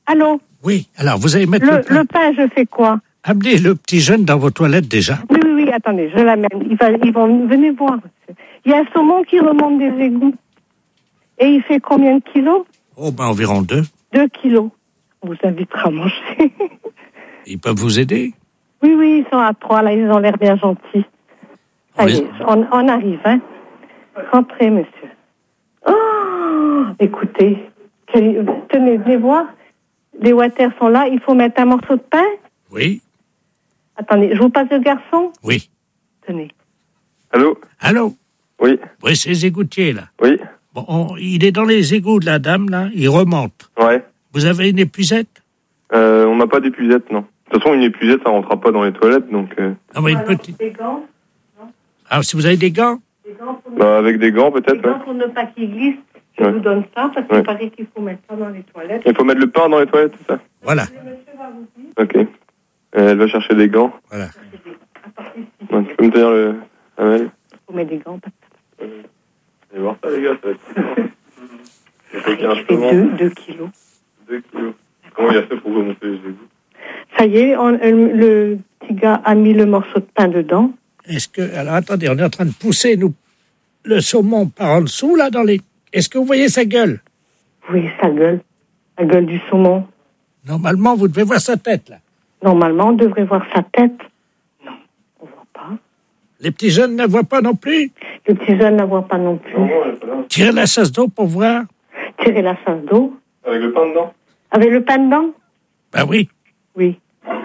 Allô? Oui, alors vous allez mettre Le pain, je fais quoi? Amenez le petit jeune dans vos toilettes déjà. Oui, attendez, je l'amène. Ils vont venez voir, monsieur. Il y a un saumon qui remonte des égouts. Et il fait combien de kilos? Oh, environ 2. 2 kilos. On vous invitera à manger. Ils peuvent vous aider? Oui, ils sont à 3, là, ils ont l'air bien gentils. Ça y est, on arrive, hein. Rentrez, monsieur. Oh, écoutez, tenez, venez voir. Les water sont là, il faut mettre un morceau de pain. Oui. Attendez, je vous passe le garçon? Oui. Tenez. Allô? Oui. Oui, c'est les égoutiers, là. Oui. Bon, il est dans les égouts de la dame, là, il remonte. Ouais. Vous avez une épuisette? On n'a pas d'épuisette, non. De toute façon, une épuisette, ça rentrera pas dans les toilettes, donc... Ah, mais une petite... Des gants? Non. Ah, si vous avez des gants? Avec des gants, peut-être, des gants pour ne pas qu'ils glissent. Je vous donne ça, parce qu'il paraît qu'il faut mettre ça dans les toilettes. Il faut mettre le pain dans les toilettes, c'est ça? Voilà. Ok. Elle va chercher des gants. Voilà. Donc, tu peux me tenir le... Amel? Il faut mettre des gants. Allez voir ça, les gars, ça va être... Il fait 2 kilos. 2 kilos. Comment il a fait pour remonter les égouts? Ça y est, le petit gars a mis le morceau de pain dedans. Est-ce que... Alors, attendez, on est en train de pousser, nous, le saumon par en dessous, là, dans les... Est-ce que vous voyez sa gueule? Oui, sa gueule. La gueule du saumon. Normalement, vous devez voir sa tête, là. Normalement, on devrait voir sa tête. Non, on voit pas. Les petits jeunes ne voient pas non plus? Les petits jeunes ne voient pas non plus. Tirez la chasse d'eau pour voir. Tirez la chasse d'eau. Avec le pain dedans? Avec le pain dedans? Ben oui. Oui.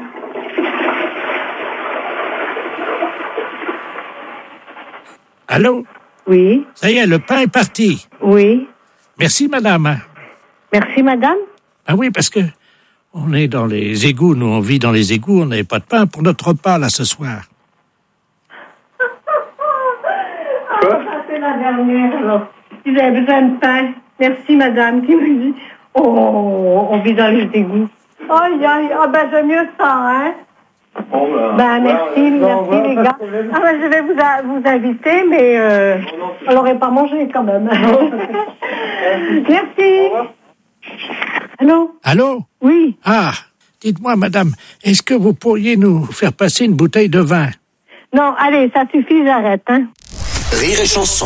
Allô? Oui. Ça y est, le pain est parti. Oui. Merci, madame. Merci, madame. Ah oui, parce que on est dans les égouts, nous, on vit dans les égouts, on n'avait pas de pain pour notre repas, là, ce soir. Ça, c'est la dernière, alors. Ils avaient besoin de pain. Merci, madame, qui me dit, on vit dans les égouts. J'aime mieux ça, hein. Merci les gars. Je vais vous inviter, mais on l'aurait pas mangé quand même. Merci. Allô? Oui. Ah, dites-moi, madame, est-ce que vous pourriez nous faire passer une bouteille de vin? Non, allez, ça suffit, j'arrête, hein. Rire et chanson.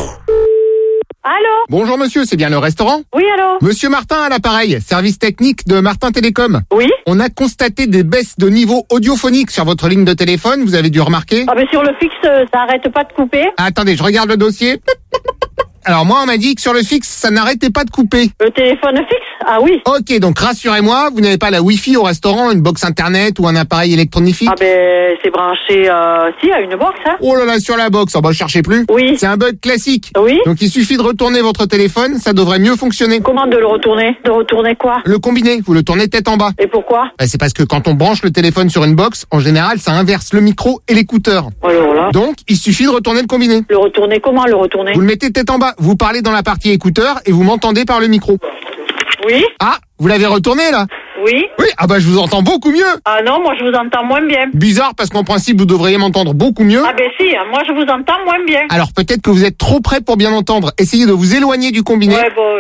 Allô? Bonjour monsieur, c'est bien le restaurant? Oui, allô? Monsieur Martin à l'appareil, service technique de Martin Télécom. Oui? On a constaté des baisses de niveau audiophonique sur votre ligne de téléphone, vous avez dû remarquer? Ah, mais sur le fixe, ça arrête pas de couper. Attendez, je regarde le dossier. Alors moi, on m'a dit que sur le fixe, ça n'arrêtait pas de couper. Le téléphone fixe? Ah oui. Ok, donc rassurez-moi, vous n'avez pas la Wi-Fi au restaurant, une box internet ou un appareil électronique? Ah c'est branché, à une box, hein. Oh là là, sur la box, cherchez plus. Oui. C'est un bug classique. Oui. Donc il suffit de retourner votre téléphone, ça devrait mieux fonctionner. Comment de le retourner? De retourner quoi? Le combiné, vous le tournez tête en bas. Et pourquoi? C'est parce que quand on branche le téléphone sur une box, en général, ça inverse le micro et l'écouteur. Alors là. Donc, il suffit de retourner le combiné. Le retourner, comment le retourner? Vous le mettez tête en bas, vous parlez dans la partie écouteur et vous m'entendez par le micro. Oui. Ah, vous l'avez retourné là? Oui. Oui, je vous entends beaucoup mieux. Ah non, moi je vous entends moins bien. Bizarre parce qu'en principe, vous devriez m'entendre beaucoup mieux. Ah si, moi je vous entends moins bien. Alors peut-être que vous êtes trop près pour bien entendre. Essayez de vous éloigner du combiné.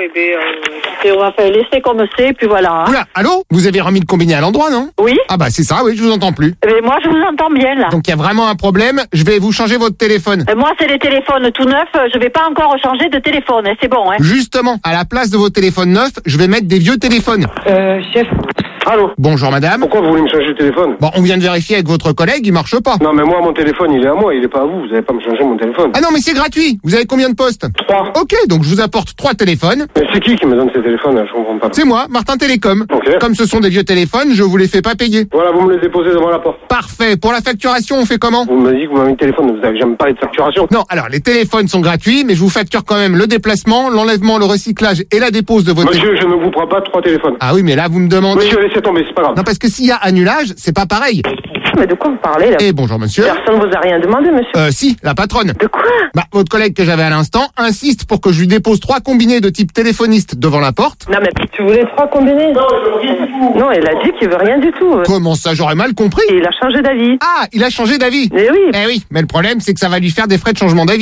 Ouais, on va faire laisser comme c'est, puis voilà. Hein. Oula, allô? Vous avez remis le combiné à l'endroit, non? Oui. C'est ça, oui, je vous entends plus. Moi je vous entends bien là. Donc il y a vraiment un problème, je vais vous changer votre téléphone. Moi c'est les téléphones tout neufs, je vais pas encore changer de téléphone, c'est bon, hein. Justement, à la place de vos téléphones neufs, je vais mettre des vieux téléphones. Chef. Allô? Bonjour madame. Pourquoi vous voulez me changer le téléphone? On vient de vérifier avec votre collègue, il marche pas. Non, mais moi, mon téléphone, il est à moi, il est pas à vous. Vous allez pas me changer mon téléphone. Ah non, mais c'est gratuit. Vous avez combien de postes? 3. Ok, donc je vous apporte 3 téléphones. Mais c'est qui me donne ces téléphones, là? Je comprends pas. C'est moi, Martin Télécom. Ok. Comme ce sont des vieux téléphones, je vous les fais pas payer. Voilà, vous me les déposez devant la porte. Parfait. Pour la facturation, on fait comment? Vous m'avez dit que vous m'avez mis le téléphone, vous avez jamais parlé de facturation. Non, alors les téléphones sont gratuits, mais je vous facture quand même le déplacement, l'enlèvement, le recyclage et la dépose de votre Monsieur, je ne vous prends pas 3 téléphones. Ah oui, mais là, vous me demandez... Monsieur, laissez tomber, c'est pas grave. Non, parce que s'il y a annulage, c'est pas pareil. Mais de quoi vous parlez là? Eh, bonjour monsieur. Personne vous a rien demandé, monsieur. Si, la patronne. De quoi? Votre collègue que j'avais à l'instant insiste pour que je lui dépose 3 combinés de type téléphoniste devant la porte. Non mais tu voulais 3 combinés? Non, je veux rien du tout. Non, il a dit qu'il veut rien du tout. Comment ça, j'aurais mal compris? Et il a changé d'avis. Ah, il a changé d'avis. Eh oui. Eh oui, mais le problème c'est que ça va lui faire des frais de changement d'avis.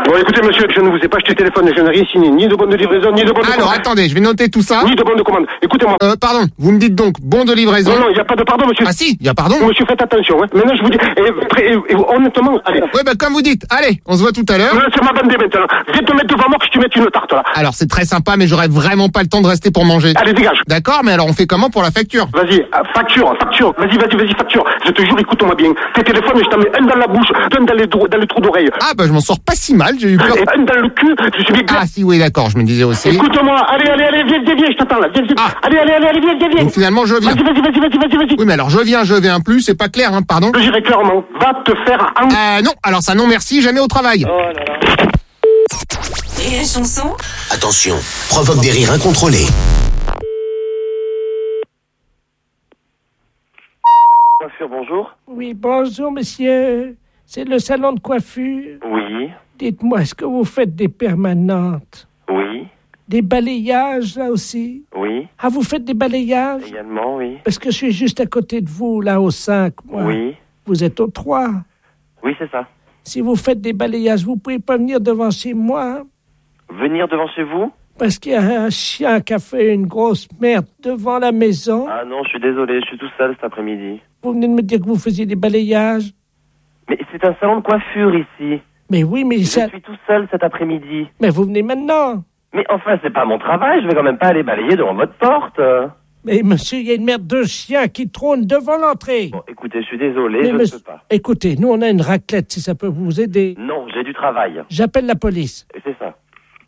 Bon, écoutez, monsieur, je ne vous ai pas acheté téléphone, je n'ai rien signé, ni de bon de livraison, ni de bon de commande. Alors, attendez, je vais noter tout ça. Ni de bon de commande. Écoutez-moi. Pardon, vous me dites donc bon de livraison. Non, il n'y a pas de pardon, monsieur. Ah si, il y a pardon. Monsieur, faites attention, hein. Maintenant, je vous dis, honnêtement, allez. Ouais, bah, comme vous dites. Allez, on se voit tout à l'heure. Non, c'est ma bande maintenant. Viens te mettre devant moi que je te mette une tarte, là. Alors, c'est très sympa, mais j'aurais vraiment pas le temps de rester pour manger. Allez, dégage. D'accord, mais alors on fait comment pour la facture? Vas-y, facture. Vas-y, facture. Je te jure, écoute-moi bien. Tes téléphones, je t'en mets un dans la bouche, un dans le trou d'oreille. Ah, bah, je m'en sors pas si mal, j'ai eu peur. Et un dans le cul, je suis bien. Ah, si, oui, d'accord, je me disais aussi. Écoute-moi, allez, viens, je t'attends là. Viens. Ah. Allez, viens. Donc finalement, je viens. Vas-y. Oui, mais alors je viens plus, c'est pas clair, hein, pardon. Je dirais clairement, va te faire Non, alors ça non merci, jamais au travail. Oh là là. Rire et chanson. Attention, provoque des rires incontrôlés. Coiffure, bonjour. Oui, bonjour, monsieur. C'est le salon de coiffure. Oui, Dites-moi, est-ce que vous faites des permanentes? oui, Des balayages, là aussi? oui, Ah, vous faites des balayages? également, oui. Parce que je suis juste à côté de vous, là, au 5, moi. Oui, Vous êtes au 3. oui, c'est ça. Si vous faites des balayages, vous pouvez pas venir devant chez moi, hein? Venir devant chez vous? Parce qu'il y a un chien qui a fait une grosse merde devant la maison. Ah non, je suis désolé, je suis tout seul cet après-midi. Vous venez de me dire que vous faisiez des balayages. Mais c'est un salon de coiffure ici. Mais oui, mais Je ça... suis tout seul cet après-midi. Mais vous venez maintenant. Mais enfin, c'est pas mon travail, je vais quand même pas aller balayer devant votre porte. Mais monsieur, il y a une merde de chien qui trône devant l'entrée. Bon, écoutez, je suis désolé, Mais je ne peux pas. Écoutez, nous on a une raclette, si ça peut vous aider. Non, j'ai du travail. J'appelle la police. Et c'est ça.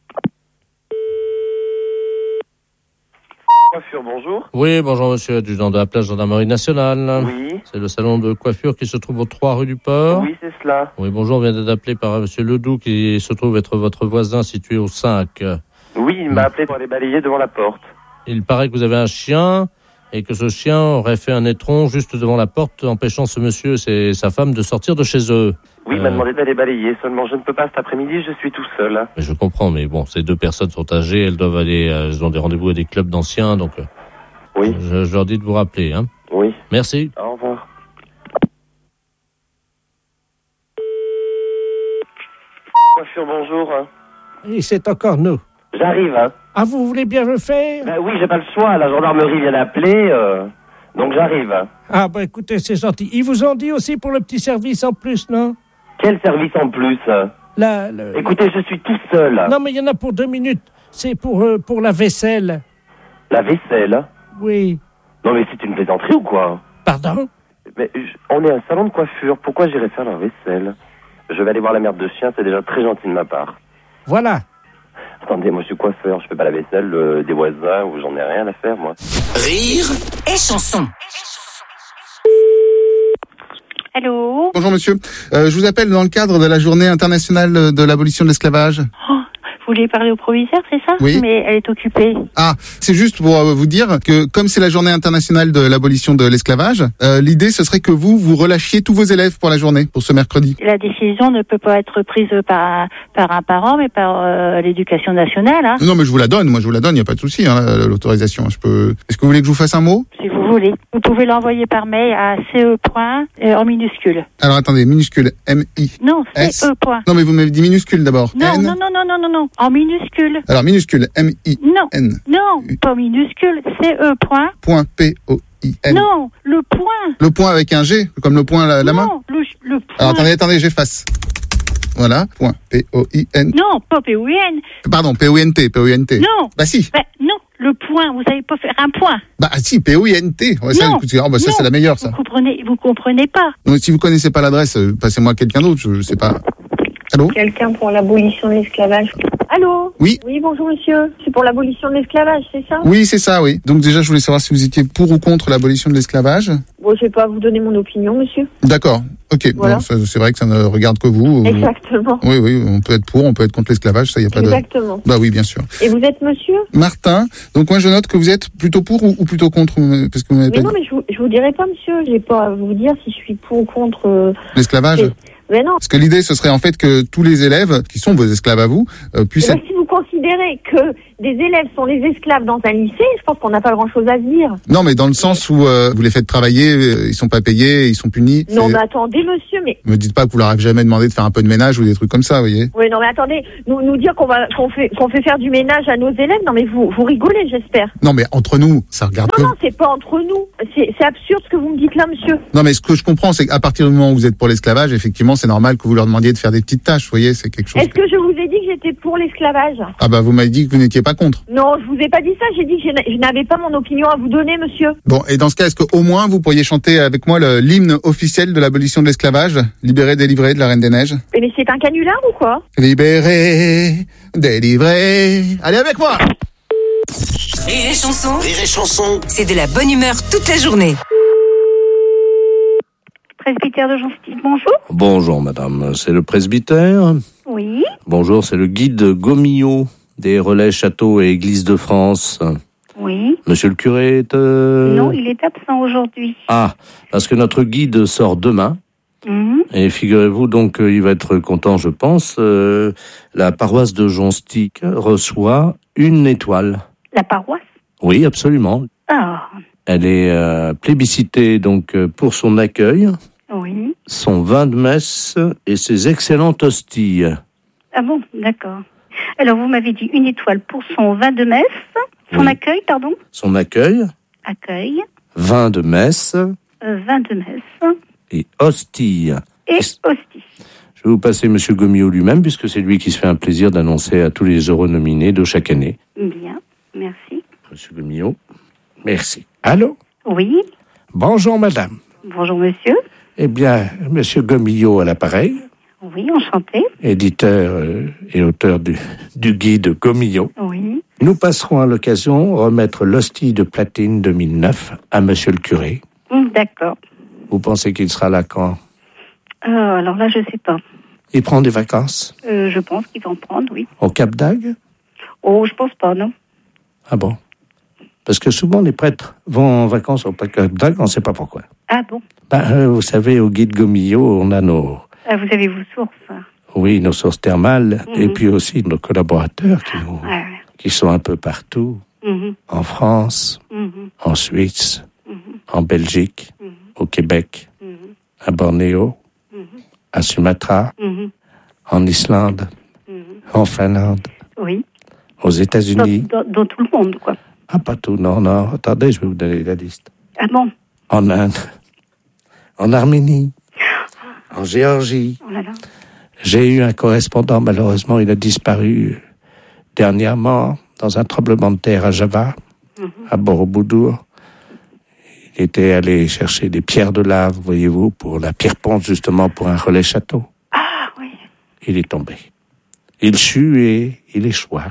Coiffure, bonjour. Oui, bonjour monsieur, adjudant de la place gendarmerie nationale. Oui. C'est le salon de coiffure qui se trouve au 3 rue du Port. Oui, c'est cela. Oui, bonjour, on vient d'être appelé par monsieur Ledoux qui se trouve être votre voisin situé au 5. Oui, il m'a appelé pour aller balayer devant la porte. Il paraît que vous avez un chien et que ce chien aurait fait un étron juste devant la porte, empêchant ce monsieur et sa femme de sortir de chez eux. Oui, il m'a demandé d'aller balayer, seulement je ne peux pas cet après-midi, je suis tout seul. Mais je comprends, mais bon, ces deux personnes sont âgées, elles doivent aller, elles ont des rendez-vous à des clubs d'anciens, donc Oui. je leur dis de vous rappeler. Hein. Oui. Merci. Au revoir. Coiffure, bonjour. Et c'est encore nous. J'arrive, hein. Ah, vous voulez bien le faire? Ben oui, j'ai pas le choix, la gendarmerie vient d'appeler, donc j'arrive. Ah, bah écoutez, c'est gentil. Ils vous ont dit aussi pour le petit service en plus, non? Quel service en plus? Là, Écoutez, je suis tout seul. Non, mais il y en a pour 2 minutes. C'est pour la vaisselle. La vaisselle? Oui. Non mais c'est une plaisanterie ou quoi? Pardon? Mais on est un salon de coiffure, pourquoi j'irais faire la vaisselle? Je vais aller voir la merde de chien, c'est déjà très gentil de ma part. Voilà. Attendez, moi je suis coiffeur, je fais pas la vaisselle des voisins ou j'en ai rien à faire moi. Rire Et chanson. Allô? Bonjour monsieur, je vous appelle dans le cadre de la journée internationale de l'abolition de l'esclavage. Oh, vous voulez parler au proviseur, c'est ça? Oui. Mais elle est occupée. Ah, c'est juste pour vous dire que comme c'est la journée internationale de l'abolition de l'esclavage, l'idée ce serait que vous relâchiez tous vos élèves pour la journée, pour ce mercredi. La décision ne peut pas être prise par un parent, mais par l'éducation nationale. Hein. Non mais je vous la donne, il n'y a pas de souci, hein, l'autorisation. Est-ce que vous voulez que je vous fasse un mot? Si vous voulez. Vous pouvez l'envoyer par mail à CE. En minuscule. Alors attendez, minuscule, M-I. Non, S. CE. Non mais vous m'avez dit minuscule d'abord. Non, N. non. En minuscule. Alors minuscule, M-I-N. Non, pas minuscule. CE. Point P-O-I-N. Non, le point. Le point avec un G, comme le point la main. Non, le point. Alors attendez, j'efface. Voilà, point P-O-I-N. Non, pas P-O-I-N. Pardon, P-O-I-N-T. Non. Bah si. Non, le point. Vous savez pas faire un point. Bah si, P-O-I-N-T. Ouais, ça, Non. écoutez, ça c'est la meilleure, ça. Vous comprenez pas. Donc si vous connaissez pas l'adresse, passez-moi quelqu'un d'autre, je sais pas. Allô? Quelqu'un pour l'abolition de l'esclavage. Allô? Oui. Oui, bonjour monsieur. C'est pour l'abolition de l'esclavage, c'est ça? Oui, c'est ça, oui. Donc déjà, je voulais savoir si vous étiez pour ou contre l'abolition de l'esclavage. Bon, je vais pas vous donner mon opinion, monsieur. D'accord. Ok. Voilà. Bon, c'est vrai que ça ne regarde que vous. Exactement. Oui, on peut être pour, on peut être contre l'esclavage, ça y a pas Exactement. Bah oui, bien sûr. Et vous êtes monsieur? Martin. Donc moi, je note que vous êtes plutôt pour ou plutôt contre, parce que vous m'avez Mais pas non, dit. mais je vous dirai pas, monsieur. J'ai pas à vous dire si je suis pour ou contre. L'esclavage. Mais non. Parce que l'idée, ce serait en fait que tous les élèves, qui sont vos esclaves à vous, puissent Eh ben, si vous considérez que des élèves sont les esclaves dans un lycée, je pense qu'on n'a pas grand-chose à se dire. Non, mais dans le sens où vous les faites travailler, ils sont pas payés, ils sont punis. Non, mais attendez, monsieur, mais... Me dites pas que vous leur avez jamais demandé de faire un peu de ménage ou des trucs comme ça, vous voyez. Oui, non, mais attendez, nous dire qu'on fait faire du ménage à nos élèves, non, mais vous rigolez, j'espère. Non, mais entre nous, ça regarde Non, non, c'est pas entre nous. C'est absurde ce que vous me dites là, monsieur. Non, mais ce que je comprends, c'est qu'à partir du moment où vous êtes pour l'esclavage, effectivement, c'est normal que vous leur demandiez de faire des petites tâches, vous voyez, c'est quelque chose... Est-ce que je vous ai dit que j'étais pour l'esclavage? Ah bah, vous m'avez dit que vous n'étiez pas contre. Non, je vous ai pas dit ça, j'ai dit que je n'avais pas mon opinion à vous donner, monsieur. Bon, et dans ce cas, est-ce qu'au moins vous pourriez chanter avec moi l'hymne officiel de l'abolition de l'esclavage, Libéré, délivré de la Reine des Neiges? Mais c'est un canular ou quoi? Libéré, délivré... Allez avec moi! Rire et chanson, Rire et chanson. c'est de la bonne humeur toute la journée. Presbytère de Jean-Style, bonjour. Bonjour madame, c'est le presbytère. Oui. Bonjour, c'est le guide Gomillot des relais châteaux et églises de France. Oui. Monsieur le curé est... Non, il est absent aujourd'hui. Ah, parce que notre guide sort demain. Et figurez-vous donc qu'il va être content, je pense. La paroisse de Jonstic reçoit une étoile. La paroisse? Oui, absolument. Ah. Elle est plébiscitée donc pour son accueil, Oui. son vin de messe et ses excellentes hosties. Ah bon, d'accord. Alors, vous m'avez dit une étoile pour son vin de messe, son Oui. accueil, pardon? Son accueil, Accueil, vin de messe vin de messe et hosties. et hostie. Je vais vous passer Monsieur Gomillot lui-même, puisque c'est lui qui se fait un plaisir d'annoncer à tous les heureux nominés de chaque année. Bien, merci. Monsieur Gomillot, merci. Allô? Oui, Bonjour, madame. bonjour monsieur. Eh bien, Monsieur Gomillot à l'appareil, Oui, enchanté. éditeur et auteur du guide Gomillot. Oui. Nous passerons à l'occasion remettre l'hostie de platine 2009 à Monsieur le curé. D'accord. Vous pensez qu'il sera là quand? Alors là, je sais pas. Il prend des vacances? Je pense qu'il va en prendre, oui. Au Cap d'Agde? Oh, je pense pas, non. Ah bon? Parce que souvent les prêtres vont en vacances au Cap d'Agde, on ne sait pas pourquoi. Ah bon? Vous savez, au guide Gomillot, on a nos... Ah, vous avez vos sources. Oui, nos sources thermales, et puis aussi nos collaborateurs qui sont un peu partout, en France, en Suisse, en Belgique, au Québec, à Bornéo, à Sumatra, en Islande, en Finlande, Oui. aux États-Unis. Dans tout le monde, quoi. Ah, pas tout, non, attendez, je vais vous donner la liste. Ah bon? En Inde, en Arménie, en Géorgie. Oh là là. J'ai eu un correspondant, malheureusement, il a disparu dernièrement dans un tremblement de terre à Java, à Borobudur. Il était allé chercher des pierres de lave, voyez-vous, pour la pierre-ponce, justement, pour un relais château. Ah oui. Il est tombé. Il sut et il échoua,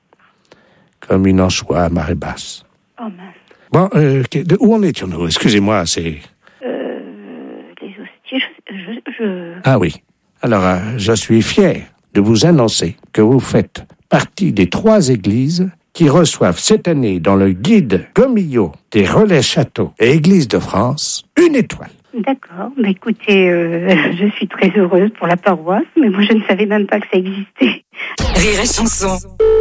comme une anchois à marée basse. Oh mince. Bon, où en étions-nous? Excusez-moi, c'est... Les hosties, Ah oui. Alors, je suis fier de vous annoncer que vous faites partie des 3 églises qui reçoivent cette année dans le guide Gomillot des relais châteaux et églises de France une étoile. D'accord. Bah, écoutez, je suis très heureuse pour la paroisse, mais moi, je ne savais même pas que ça existait. Rire et chanson.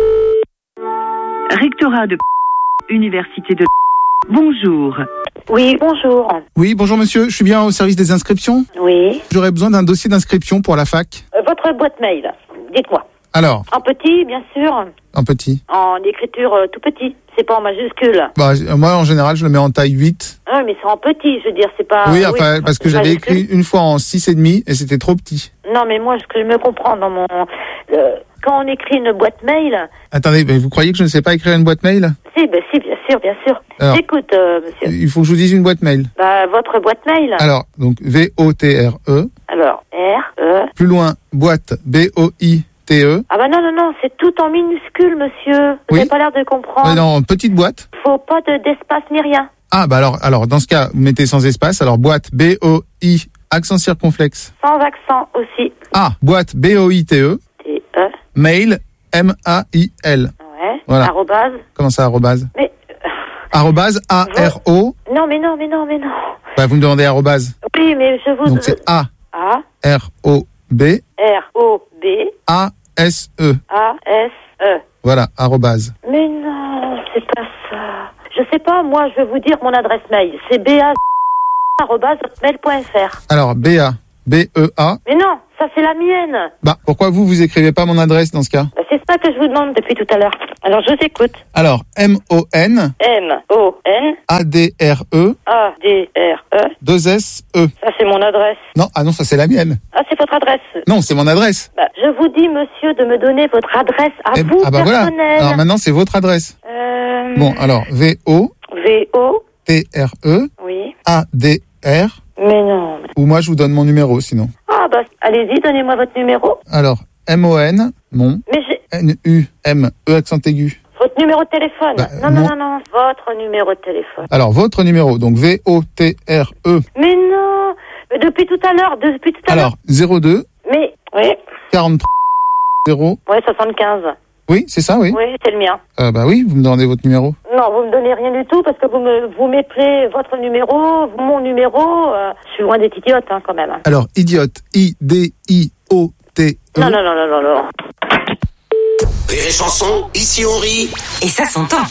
Rectorat de Université de Bonjour. Oui, bonjour. Oui, bonjour monsieur, je suis bien au service des inscriptions. Oui. J'aurais besoin d'un dossier d'inscription pour la fac. Votre boîte mail, dites-moi. Alors, En petit, bien sûr. en petit. En écriture tout petit. C'est pas en majuscule. Bah, moi, en général, je le mets en taille 8. Oui, mais c'est en petit, je veux dire, c'est pas... oui, enfin, parce que j'avais majuscule. écrit une fois en 6,5 et c'était trop petit. Non, mais moi, ce que je me comprends dans mon... quand on écrit une boîte mail... Attendez, mais vous croyez que je ne sais pas écrire une boîte mail? Si, bien sûr, bien sûr. Alors, J'écoute, monsieur. Il faut que je vous dise une boîte mail. Bah, votre boîte mail. Alors, donc, V-O-T-R-E. Alors, R-E... Plus loin, boîte, B-O-I-T-E. Ah bah non, c'est tout en minuscule, monsieur. Vous n'avez pas l'air de comprendre. Ouais, non, petite boîte. Faut pas d'espace ni rien. Ah, bah alors, dans ce cas, vous mettez sans espace. Alors, boîte, B-O-I, accent circonflexe. Sans accent aussi. Ah, boîte, B-O-I-T-E. T-E. Mail, M-A-I-L. Ouais. Voilà. Arrobase. Comment ça, arrobase? Mais... Arrobase, A-R-O. Non, mais non. Bah, vous me demandez arrobase. Oui, mais je vous... Donc, c'est A. A. R-O-B. R-O-B. A-S-E. A-S-E. Voilà, arrobase. Mais non, c'est pas ça. Je sais pas, moi, je vais vous dire mon adresse mail. C'est ba@hotmail.fr. Alors, B-A, B-E-A. Mais non, ça c'est la mienne. Bah, pourquoi vous écrivez pas mon adresse dans ce cas? Bah, c'est ça que je vous demande depuis tout à l'heure. Alors, je vous écoute. Alors, M-O-N. M-O-N. A-D-R-E. A-D-R-E. 2-S-E. Ça c'est mon adresse. Non, ah non, ça c'est la mienne. Ah, c'est votre adresse. Non, c'est mon adresse. Bah, je vous dis, monsieur, de me donner votre adresse à vous, ah bah personnelle. voilà. Alors maintenant, c'est votre adresse. Bon, alors, V-O. V-O. T-R-E. Oui. A-D-R. Mais non. Ou moi, je vous donne mon numéro, sinon. Ah bah, allez-y, donnez-moi votre numéro. Alors, M-O-N, mon. Mais j'ai... N-U-M-E accent aigu. Votre numéro de téléphone. Bah, non. Votre numéro de téléphone. Alors, votre numéro, donc V-O-T-R-E. Mais non. Mais depuis tout à l'heure. Alors, 02. Mais, oui. 43. 0. Oui, 75. Oui, c'est ça, oui. Oui, c'est le mien. Bah oui, vous me demandez votre numéro. Non, vous me donnez rien du tout parce que vous m'appelez votre numéro, mon numéro. Je suis loin d'être idiote, hein, quand même. Alors, idiote, I-D-I-O-T-E. Non. Rire et chanson, ici on rit. Et ça s'entend.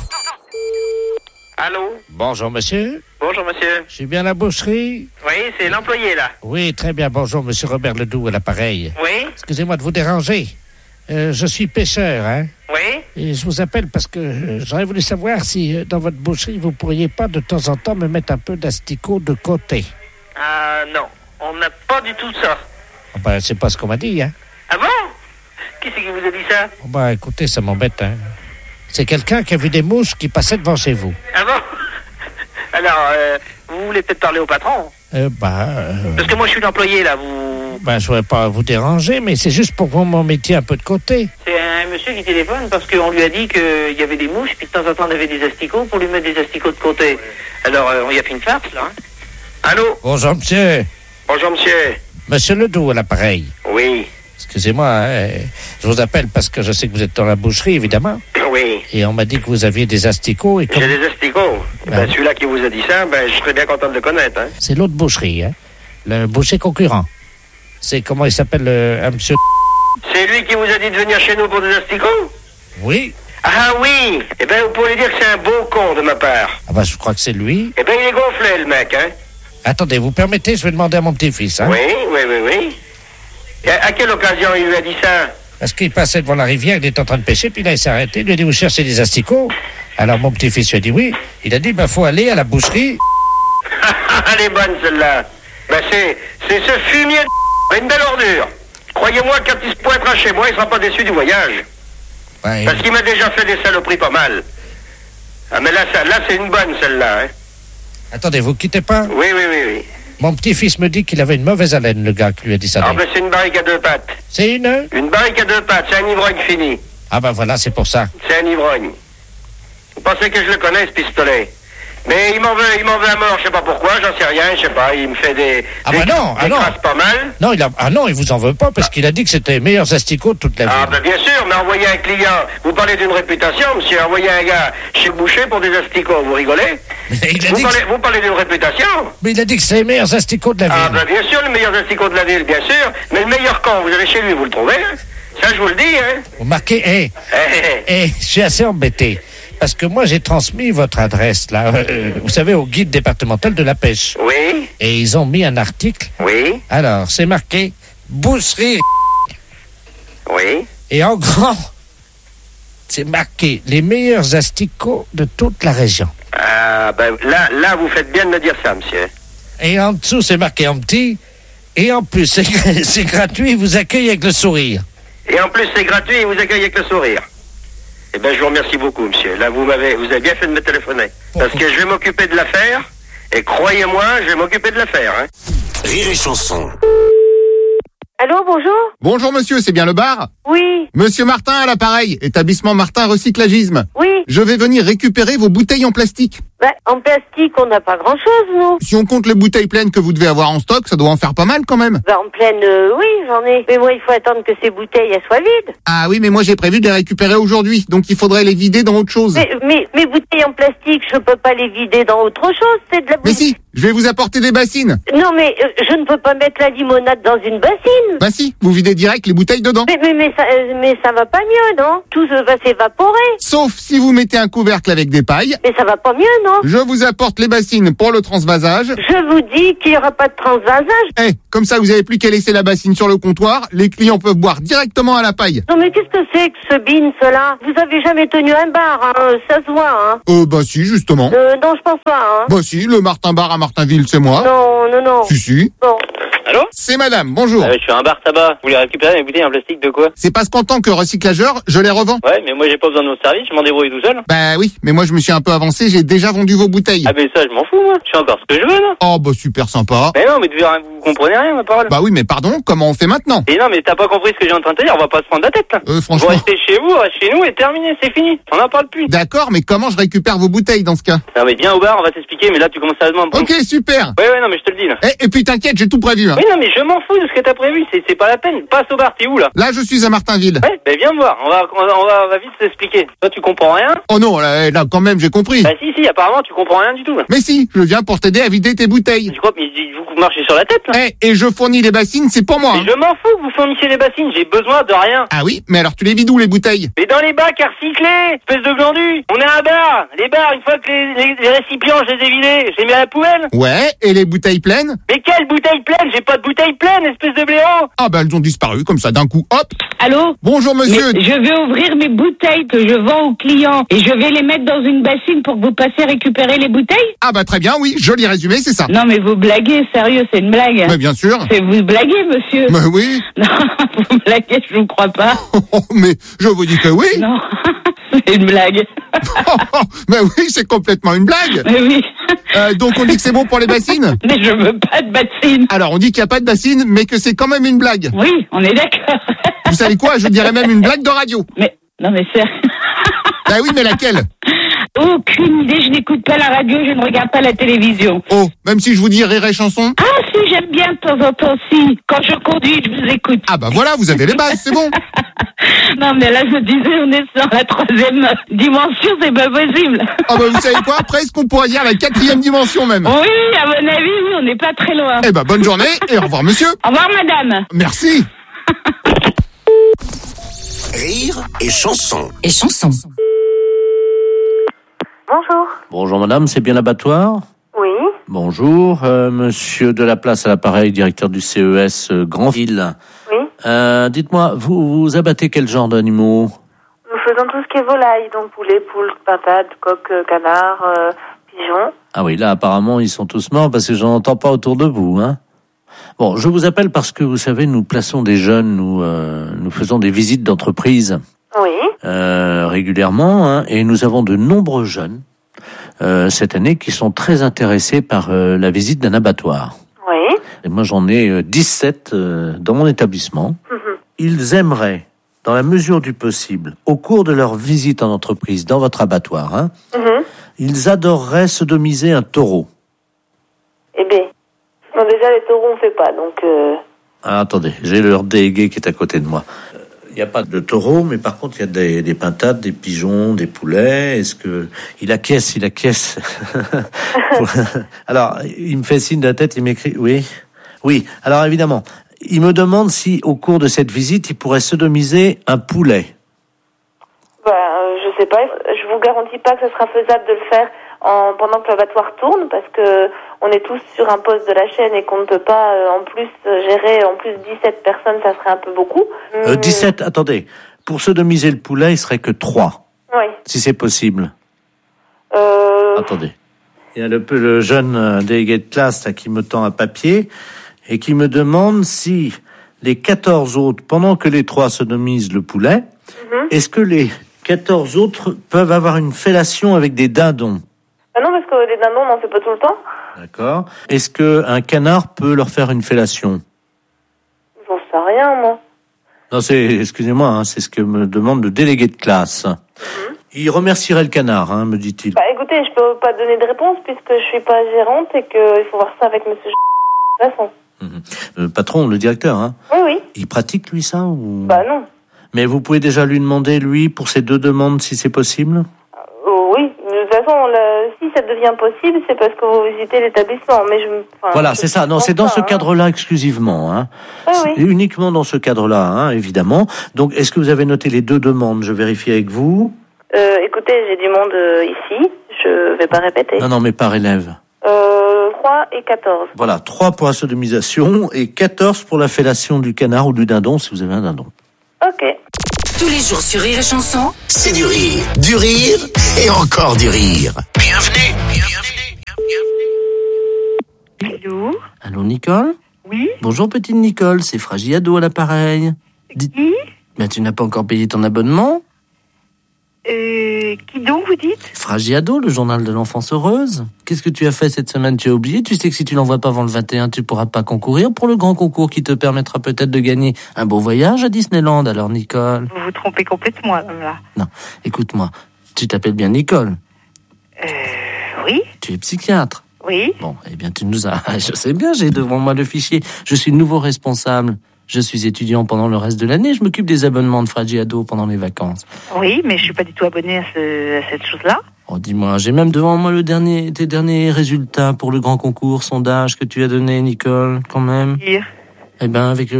Allô? Bonjour, monsieur. Bonjour, monsieur. Je suis bien à la boucherie? Oui, c'est l'employé, là. Oui, très bien. Bonjour, monsieur Robert Ledoux à l'appareil. Oui? Excusez-moi de vous déranger. Je suis pêcheur, hein? Oui? Et je vous appelle parce que j'aurais voulu savoir si dans votre boucherie, vous pourriez pas de temps en temps me mettre un peu d'asticot de côté. Non. On n'a pas du tout ça. Oh, ben, c'est pas ce qu'on m'a dit, hein? Ah bon? Qui c'est qui vous a dit ça? Oh, ben, écoutez, ça m'embête, hein? C'est quelqu'un qui a vu des mouches qui passaient devant chez vous. Ah bon? Alors, vous voulez peut-être parler au patron? Parce que moi, je suis l'employé, là, vous... je voudrais pas vous déranger, mais c'est juste pour que vous m'en mettiez un peu de côté. C'est un monsieur qui téléphone parce qu'on lui a dit qu'il y avait des mouches, puis de temps en temps, on avait des asticots pour lui mettre des asticots de côté. Alors, on y a fait une farce, là. Hein? Allô? Bonjour, monsieur. Bonjour, monsieur. Monsieur Ledoux à l'appareil. Oui. Excusez-moi, je vous appelle parce que je sais que vous êtes dans la boucherie, évidemment. Oui. Et on m'a dit que vous aviez des asticots. J'ai des asticots. Celui-là qui vous a dit ça, je serais bien content de le connaître. Hein. C'est l'autre boucherie, hein. Le boucher concurrent. C'est comment il s'appelle, un monsieur... C'est lui qui vous a dit de venir chez nous pour des asticots? Oui. Ah oui. Eh bien, vous pouvez dire que c'est un beau con de ma part. Ah je crois que c'est lui. Eh bien, il est gonflé, le mec, hein. Attendez, vous permettez, je vais demander à mon petit-fils, hein. Oui. Et à quelle occasion il lui a dit ça? Parce qu'il passait devant la rivière, il était en train de pêcher, puis là, il s'est arrêté, il lui a dit, vous cherchez des asticots? Alors, mon petit-fils lui a dit oui. Il a dit, faut aller à la boucherie. Elle est bonne, celle-là. C'est ce fumier de une belle ordure. Croyez-moi, quand il se pointera chez moi, il sera pas déçu du voyage. Parce qu'il m'a déjà fait des saloperies pas mal. Ah, mais là c'est une bonne, celle-là, hein. Attendez, vous quittez pas? Oui. Mon petit-fils me dit qu'il avait une mauvaise haleine, le gars qui lui a dit ça. Ah, c'est une barrique à deux pattes. C'est une? Une barrique à deux pattes, c'est un ivrogne fini. Ah voilà, c'est pour ça. C'est un ivrogne. Vous pensez que je le connais, ce pistolet? Mais il m'en veut à mort, je sais pas pourquoi, j'en sais rien, je sais pas, il me fait des crasses pas mal. Non, il vous en veut pas parce qu'il a dit que c'était les meilleurs asticots de toute la vie. Bien sûr, mais envoyer un client, vous parlez d'une réputation, monsieur, envoyer un gars chez le boucher pour des asticots, vous rigolez? Vous parlez d'une réputation? Mais il a dit que c'est les meilleurs asticots de la ville. Bien sûr, les meilleurs asticots de la ville, bien sûr, mais le meilleur camp, vous allez chez lui, vous le trouvez, hein? Ça, je vous le dis, hein? Vous marquez, je suis assez embêté. Parce que moi, j'ai transmis votre adresse, là, vous savez, au guide départemental de la pêche. Oui. Et ils ont mis un article. Oui. Alors, c'est marqué boucherie. Oui. Et en grand, c'est marqué les meilleurs asticots de toute la région. Là, vous faites bien de me dire ça, monsieur. Et en dessous, c'est marqué en petit. Et en plus, c'est gratuit, ils vous accueillent avec le sourire. Et en plus, c'est gratuit, ils vous accueillent avec le sourire. Eh bien, je vous remercie beaucoup, monsieur. Là, vous avez bien fait de me téléphoner. Parce que je vais m'occuper de l'affaire. Et croyez-moi, je vais m'occuper de l'affaire, hein. Rire et chanson. Allô, bonjour? Bonjour, monsieur, c'est bien le bar? Oui. Monsieur Martin à l'appareil, établissement Martin Recyclagisme. Oui. Je vais venir récupérer vos bouteilles en plastique. Bah, en plastique, on n'a pas grand-chose, nous. Si on compte les bouteilles pleines que vous devez avoir en stock, ça doit en faire pas mal quand même. Bah, en pleine, oui, j'en ai. Mais moi, il faut attendre que ces bouteilles, elles soient vides. Ah oui, mais moi j'ai prévu de les récupérer aujourd'hui, donc il faudrait les vider dans autre chose. Mais mes bouteilles en plastique, je peux pas les vider dans autre chose, c'est de la Mais si, je vais vous apporter des bassines. Non, mais je ne peux pas mettre la limonade dans une bassine. Bah si, vous videz direct les bouteilles dedans. Mais ça va pas mieux, non? Tout va s'évaporer. Sauf si vous mettez un couvercle avec des pailles. Mais ça va pas mieux, non? Je vous apporte les bassines pour le transvasage. Je vous dis qu'il y aura pas de transvasage. Comme ça vous avez plus qu'à laisser la bassine sur le comptoir, les clients peuvent boire directement à la paille. Non mais qu'est-ce que c'est que ce bin, cela? Vous avez jamais tenu un bar, hein? Ça se voit, hein? Bah si, justement. Non, je pense pas, hein? Bah si, le Martin Bar à Martinville, c'est moi. Non. Si. Bon. Allô? C'est madame, bonjour. Je suis un bar tabac. Vous voulez récupérer mes bouteilles en plastique de quoi? C'est parce qu'en tant que recyclageur, je les revends. Ouais, mais moi j'ai pas besoin de vos services, je m'en débrouille tout seul. Bah oui, mais moi je me suis un peu avancé, j'ai déjà vendu vos bouteilles. Ah mais ça je m'en fous moi, je fais encore ce que je veux là. Oh bah super sympa. Mais non, mais vous comprenez rien ma parole. Bah oui, mais pardon, comment on fait maintenant? Et non, mais t'as pas compris ce que j'ai en train de te dire, on va pas se prendre la tête là. Franchement. Vous restez chez vous, restez chez nous et terminé, c'est fini. On en parle plus. D'accord, mais comment je récupère vos bouteilles dans ce cas? Non mais viens au bar, on va t'expliquer, mais là tu commences à demander. Ok, super. Ouais, non mais je te le dis là. Et puis t'inquiète, j'ai tout prévu. Hein. Oui non mais je m'en fous de ce que t'as prévu, c'est pas la peine. Passe au bar, t'es où là? Là je suis à Martinville. Ouais, ben viens me voir, on va vite t'expliquer. Toi tu comprends rien? Oh non, là quand même j'ai compris. Bah si, apparemment tu comprends rien du tout là. Mais si, je viens pour t'aider à vider tes bouteilles. Tu crois que vous marchez sur la tête là? Et je fournis les bassines, c'est pour moi. Mais je m'en fous que vous fournissiez les bassines, j'ai besoin de rien. Ah oui, mais alors tu les vides où les bouteilles? Mais dans les bacs à recycler, espèce de glandu. On est un bar. Les bars, une fois que les récipients, je les ai vidés, je les mets à la poubelle. Ouais, et les bouteilles pleines? Mais quelle bouteille pleine? J'ai pas de bouteille pleine, espèce de blaireau. Ah bah elles ont disparu comme ça d'un coup, hop. Allô? Bonjour monsieur. Mais je vais ouvrir mes bouteilles que je vends aux clients et je vais les mettre dans une bassine pour que vous passiez récupérer les bouteilles? Ah bah très bien, oui, joli résumé, c'est ça. Non mais vous blaguez, sérieux, c'est une blague. Mais bien sûr. C'est vous blaguez, monsieur. Mais oui. Non, vous blaguez, je vous crois pas. Mais je vous dis que oui. Non, c'est une blague. Mais oui, c'est complètement une blague. Mais oui. Donc on dit que c'est bon pour les bassines? Mais je veux pas de bassine. Alors on dit qu'il n'y a pas de bassine, mais que c'est quand même une blague. Oui, on est d'accord. Vous savez quoi? Je dirais même une blague de radio. Mais non mais c'est... Bah oui, mais laquelle? Aucune idée, je n'écoute pas la radio, je ne regarde pas la télévision. Oh, même si je vous dis Rire et Chanson? Ah si, j'aime bien de temps en temps, si. Quand je conduis, je vous écoute. Ah bah voilà, vous avez les bases, c'est bon. Non mais là, je disais, on est sur la 3e dimension, c'est pas possible. Ah bah vous savez quoi? Presque on pourrait dire la 4e dimension même. Oui, à mon avis, oui, on n'est pas très loin. Eh bah bonne journée et au revoir monsieur. Au revoir madame. Merci. Rire et chanson. Et chanson. Bonjour. Bonjour madame, c'est bien l'abattoir? Oui. Bonjour, monsieur Delaplace à l'appareil, directeur du CES Grandville. Oui. Dites-moi, vous abattez quel genre d'animaux? Nous faisons tout ce qui est volaille, donc poulet, poule, pintade, coq, canard, pigeon. Ah oui, là apparemment ils sont tous morts parce que j'en entends pas autour de vous, hein. Bon, je vous appelle parce que vous savez, nous plaçons des jeunes, nous faisons des visites d'entreprise. Oui. Régulièrement, hein, et nous avons de nombreux jeunes cette année qui sont très intéressés par la visite d'un abattoir. Oui. Et moi j'en ai 17 dans mon établissement. Ils aimeraient, dans la mesure du possible, au cours de leur visite en entreprise dans votre abattoir, hein, ils adoreraient sodomiser un taureau. Eh bien, non, déjà les taureaux on fait pas, donc... Ah, attendez, j'ai leur délégué qui est à côté de moi. Il n'y a pas de taureau, mais par contre, il y a des pintades, des pigeons, des poulets. Est-ce que... Il acquiesce. Alors, il me fait signe de la tête, il m'écrit... Oui. Alors, évidemment, il me demande si, au cours de cette visite, il pourrait sodomiser un poulet. Je sais pas. Je vous garantis pas que ce sera faisable de le faire pendant que l'abattoir tourne, parce que on est tous sur un poste de la chaîne et qu'on ne peut pas en plus gérer 17 personnes, ça serait un peu beaucoup. 17, attendez. Pour sodomiser le poulet, il serait que 3. Oui. Si c'est possible. Attendez. Il y a le jeune délégué de classe là, qui me tend un papier et qui me demande si les 14 autres, pendant que les 3 sodomisent le poulet, est-ce que les 14 autres peuvent avoir une fellation avec des dindons? Ah non, parce que les dindons, on n'en fait pas tout le temps. D'accord. Est-ce qu'un canard peut leur faire une fellation? J'en sais rien, moi. Non, excusez-moi, hein, c'est ce que me demande le délégué de classe. Il remercierait le canard, me dit-il. Bah écoutez, je peux pas donner de réponse puisque je suis pas gérante et qu'il faut voir ça avec monsieur de toute façon. Le patron, le directeur, Oui. Il pratique, lui, ça ou... Bah non. Mais vous pouvez déjà lui demander, lui, pour ces 2 demandes, si c'est possible? Oui, de toute façon, si ça devient possible, c'est parce que vous visitez l'établissement. Mais voilà, c'est ça. Non, c'est dans ce cadre-là exclusivement. Oui. Uniquement dans ce cadre-là, évidemment. Donc, est-ce que vous avez noté les 2 demandes? Je vérifie avec vous. Écoutez, j'ai du monde ici. Je vais pas répéter. Non, mais par élève. 3 et 14. Voilà, 3 pour la sodomisation et 14 pour la fellation du canard ou du dindon, si vous avez un dindon. Ok. Tous les jours sur Rire et Chanson. C'est du rire et encore du rire. Bienvenue. Allô? Allô, Nicole? Oui? Bonjour, petite Nicole, c'est Fragiado à l'appareil. Qui? Mais tu n'as pas encore payé ton abonnement? Qui donc, vous dites? Fragiado, le journal de l'enfance heureuse. Qu'est-ce que tu as fait cette semaine? Tu as oublié? Tu sais que si tu l'envoies pas avant le 21, tu pourras pas concourir pour le grand concours qui te permettra peut-être de gagner un beau voyage à Disneyland. Alors, Nicole? Vous vous trompez complètement, là. Non, écoute-moi. Tu t'appelles bien Nicole? Oui. Tu es psychiatre? Oui. Bon, eh bien, tu nous as... Je sais bien, j'ai devant moi le fichier. Je suis le nouveau responsable. Je suis étudiant pendant le reste de l'année. Je m'occupe des abonnements de Fragiado pendant les vacances. Oui, mais je suis pas du tout abonné à cette chose-là. Oh, dis-moi, j'ai même devant moi tes derniers résultats pour le grand concours sondage que tu as donné, Nicole, quand même. Dire. Eh ben, avec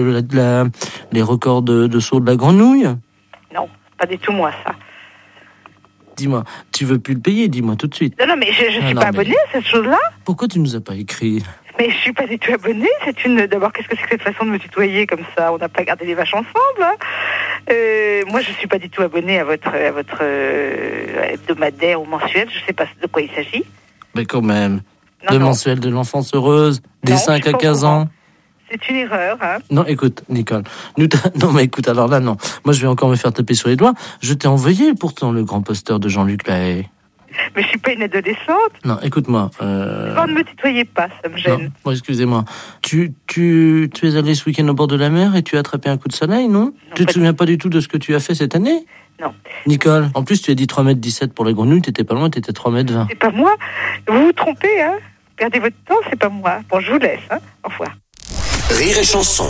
les records de saut de la grenouille. Non, pas du tout moi, ça. Dis-moi, tu veux plus le payer, dis-moi tout de suite. Non, mais je suis pas abonné à cette chose-là. Pourquoi tu nous as pas écrit? Mais je suis pas du tout abonnée. D'abord, qu'est-ce que c'est que cette façon de me tutoyer comme ça? On n'a pas gardé les vaches ensemble. Moi, je suis pas du tout abonnée à votre hebdomadaire ou mensuel. Je sais pas de quoi il s'agit. Mais quand même. Mensuel de l'enfance heureuse, des 5 à 15 ans. C'est une erreur, Non, écoute, Nicole. Non, mais écoute, alors là, non. Moi, je vais encore me faire taper sur les doigts. Je t'ai envoyé pourtant le grand poster de Jean-Luc Lahaye. Mais je suis pas une adolescente. Non, écoute-moi. Ne me tutoyez pas, ça me gêne. Non, bon, excusez-moi. Tu es allé ce week-end au bord de la mer et tu as attrapé un coup de soleil, non? Tu te souviens pas du tout de ce que tu as fait cette année? Non. Nicole, en plus, tu as dit 3,17 m pour les grenouilles, t'étais pas loin, t'étais 3,20 m. C'est pas moi. Vous vous trompez, Perdez votre temps, c'est pas moi. Bon, je vous laisse, Au revoir. Rire et Chanson.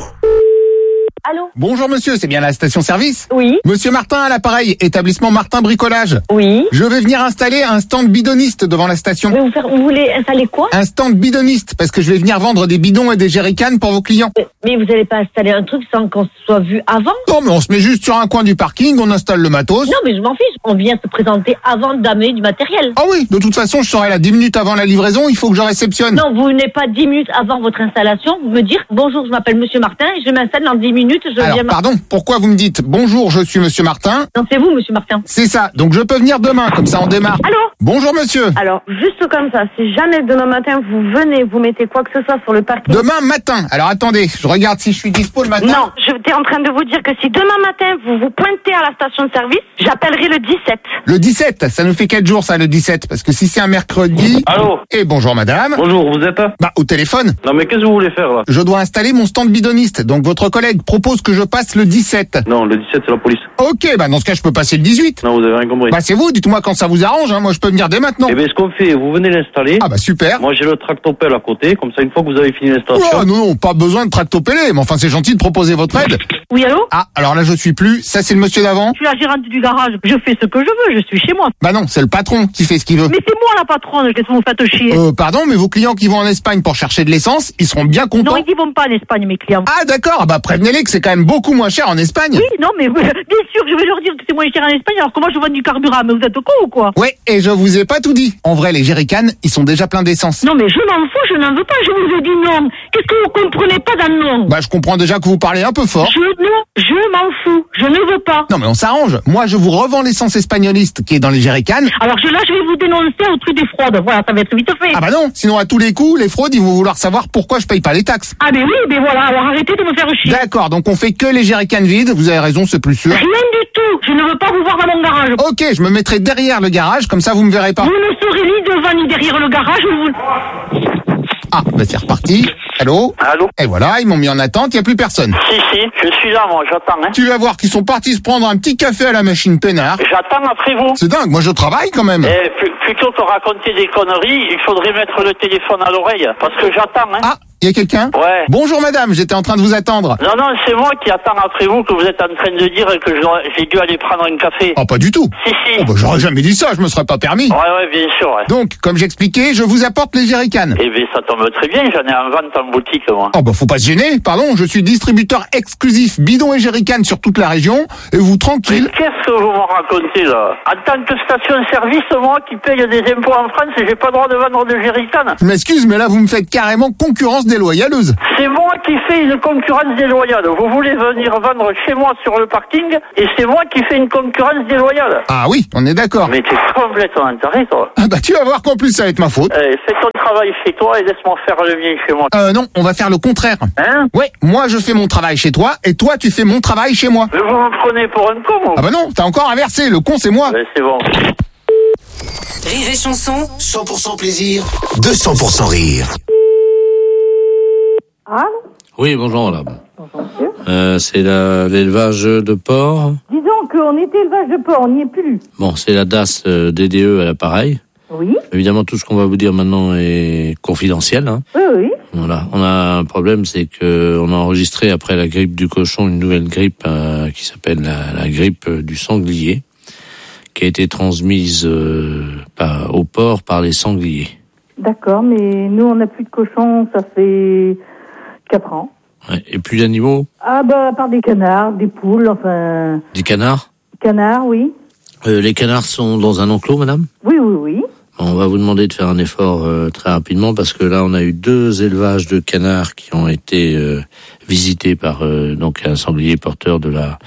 Allô? Bonjour monsieur, c'est bien la station-service? Oui. Monsieur Martin à l'appareil, établissement Martin Bricolage. Oui. Je vais venir installer un stand bidoniste devant la station. Mais vous voulez installer quoi? Un stand bidoniste, parce que je vais venir vendre des bidons et des jerrycans pour vos clients. Mais vous n'allez pas installer un truc sans qu'on soit vu avant? Non, mais on se met juste sur un coin du parking, on installe le matos. Non, mais je m'en fiche. On vient se présenter avant d'amener du matériel. Ah oui, de toute façon, je serai là 10 minutes avant la livraison, il faut que je réceptionne. Non, vous venez pas 10 minutes avant votre installation, vous me dire, bonjour, je m'appelle monsieur Martin, et je m'installe dans 10 minutes, Alors, pardon, pourquoi vous me dites bonjour, je suis monsieur Martin? Non, c'est vous, monsieur Martin. C'est ça, donc je peux venir demain, comme ça on démarre. Allô? Bonjour monsieur. Alors, juste comme ça, si jamais demain matin vous venez, vous mettez quoi que ce soit sur le parking. Demain matin. Alors attendez, je regarde si je suis dispo le matin. Non, j'étais en train de vous dire que si demain matin vous vous pointez à la station de service, j'appellerai le 17. Le 17, ça nous fait 4 jours ça, le 17, parce que si c'est un mercredi... Allô? Et bonjour madame. Bonjour, vous êtes là? Bah, au téléphone. Non mais qu'est-ce que vous voulez faire là? Je dois installer mon stand bidoniste, donc votre collègue propose que je passe le 17. Non, le 17 c'est la police. Ok, bah dans ce cas je peux passer le 18. Non, vous avez rien compris. Bah c'est vous, dites-moi quand ça vous arrange, moi je peux venir dès maintenant. Eh bien ce qu'on fait, vous venez l'installer. Ah bah super. Moi j'ai le tractopelle à côté, comme ça une fois que vous avez fini l'installation. Oh non, pas besoin de tractopelle, mais enfin c'est gentil de proposer votre aide. Oui, allô? Ah, alors là je suis plus, ça c'est le monsieur d'avant. Je suis la gérante du garage, je fais ce que je veux, je suis chez moi. Bah non, c'est le patron qui fait ce qu'il veut. Mais c'est moi la patronne, qu'est-ce que vous faites chier? Pardon, mais vos clients qui vont en Espagne pour chercher de l'essence, ils seront bien contents. Non, ils vont pas en Espagne, mes clients. Ah d'accord, bah prévenez-les que c'est quand même beaucoup moins cher en Espagne. Oui, non, mais bien sûr, je vais leur dire que c'est moins cher en Espagne, alors que moi je vends du carburant, mais vous êtes con ou quoi? Ouais, et je vous ai pas tout dit. En vrai, les jerrycans, ils sont déjà pleins d'essence. Non, mais je m'en fous, je n'en veux pas, je vous ai dit non. Qu'est-ce que vous comprenez pas dans le non? Bah je comprends déjà que vous parlez un peu fort. Je m'en fous, je ne veux pas. Non mais on s'arrange. Moi je vous revends l'essence espagnoliste qui est dans les jerrycans. Alors je vais vous dénoncer au truc des fraudes. Voilà, ça va être vite fait. Ah bah non, sinon à tous les coups, les fraudes, ils vont vouloir savoir pourquoi je paye pas les taxes. Ah mais oui, mais voilà, alors arrêtez de me faire chier. D'accord, donc on fait que les jerrycans vides, vous avez raison, c'est plus sûr. Rien du tout, je ne veux pas vous voir dans mon garage. Ok, je me mettrai derrière le garage, comme ça vous me verrez pas. Vous ne serez ni devant ni derrière le garage. Ah, bah c'est reparti. Allô? Allô? Et voilà, ils m'ont mis en attente, il n'y a plus personne. Si, je suis là, moi, j'attends, hein. Tu vas voir qu'ils sont partis se prendre un petit café à la machine peinard. J'attends après vous. C'est dingue, moi je travaille quand même. Plutôt que raconter des conneries, il faudrait mettre le téléphone à l'oreille, parce que j'attends, hein. Ah, il y a quelqu'un? Ouais. Bonjour madame, j'étais en train de vous attendre. Non, c'est moi qui attends après vous, que vous êtes en train de dire que j'ai dû aller prendre un café. Oh, pas du tout. Si. Oh, bah, j'aurais jamais dit ça, je me serais pas permis. Ouais, bien sûr, ouais. Donc, comme j'expliquais, je vous apporte les jerrycans. Eh bien, ça tombe très bien, j'en ai en vente en boutique, moi. Oh, bah, faut pas se gêner, pardon, je suis distributeur exclusif bidon et jerrycan sur toute la région, et vous tranquille. Mais qu'est-ce que vous me racontez, là? En tant que station-service, moi, qui paye des impôts en France, j'ai pas le droit de vendre de jerrycan. Je m'excuse, mais là, vous me faites carrément concurrence déloyaleuse. C'est moi qui fais une concurrence déloyale. Vous voulez venir vendre chez moi sur le parking, et c'est moi qui fais une concurrence déloyale. Ah oui, on est d'accord. Mais t'es complètement taré, toi. Ah bah tu vas voir qu'en plus ça va être ma faute. Fais ton travail chez toi et laisse-moi faire le mien chez moi. Non, on va faire le contraire. Hein? Ouais, moi je fais mon travail chez toi, et toi tu fais mon travail chez moi. Vous me prenez pour un con, moi. Ah bah non, t'as encore inversé, le con c'est moi. C'est bon. Rire et chanson. 100% plaisir, 200% rire. Ah? Oui, bonjour madame. C'est l'élevage de porc. Disons qu'on était élevage de porc, on n'y est plus. Bon, c'est la DAS DDE à l'appareil. Oui. Évidemment, tout ce qu'on va vous dire maintenant est confidentiel. Hein. Oui. Voilà. On a un problème, c'est que on a enregistré après la grippe du cochon une nouvelle grippe qui s'appelle la grippe du sanglier, qui a été transmise au porc par les sangliers. D'accord, mais nous on n'a plus de cochons, ça fait 4 ans. Ouais. Et plus d'animaux? Ah bah à part des canards, des poules, enfin... Des canards? Canards, oui. Les canards sont dans un enclos, madame? Oui. On va vous demander de faire un effort très rapidement parce que là, on a eu 2 élevages de canards qui ont été visités par donc un sanglier porteur de la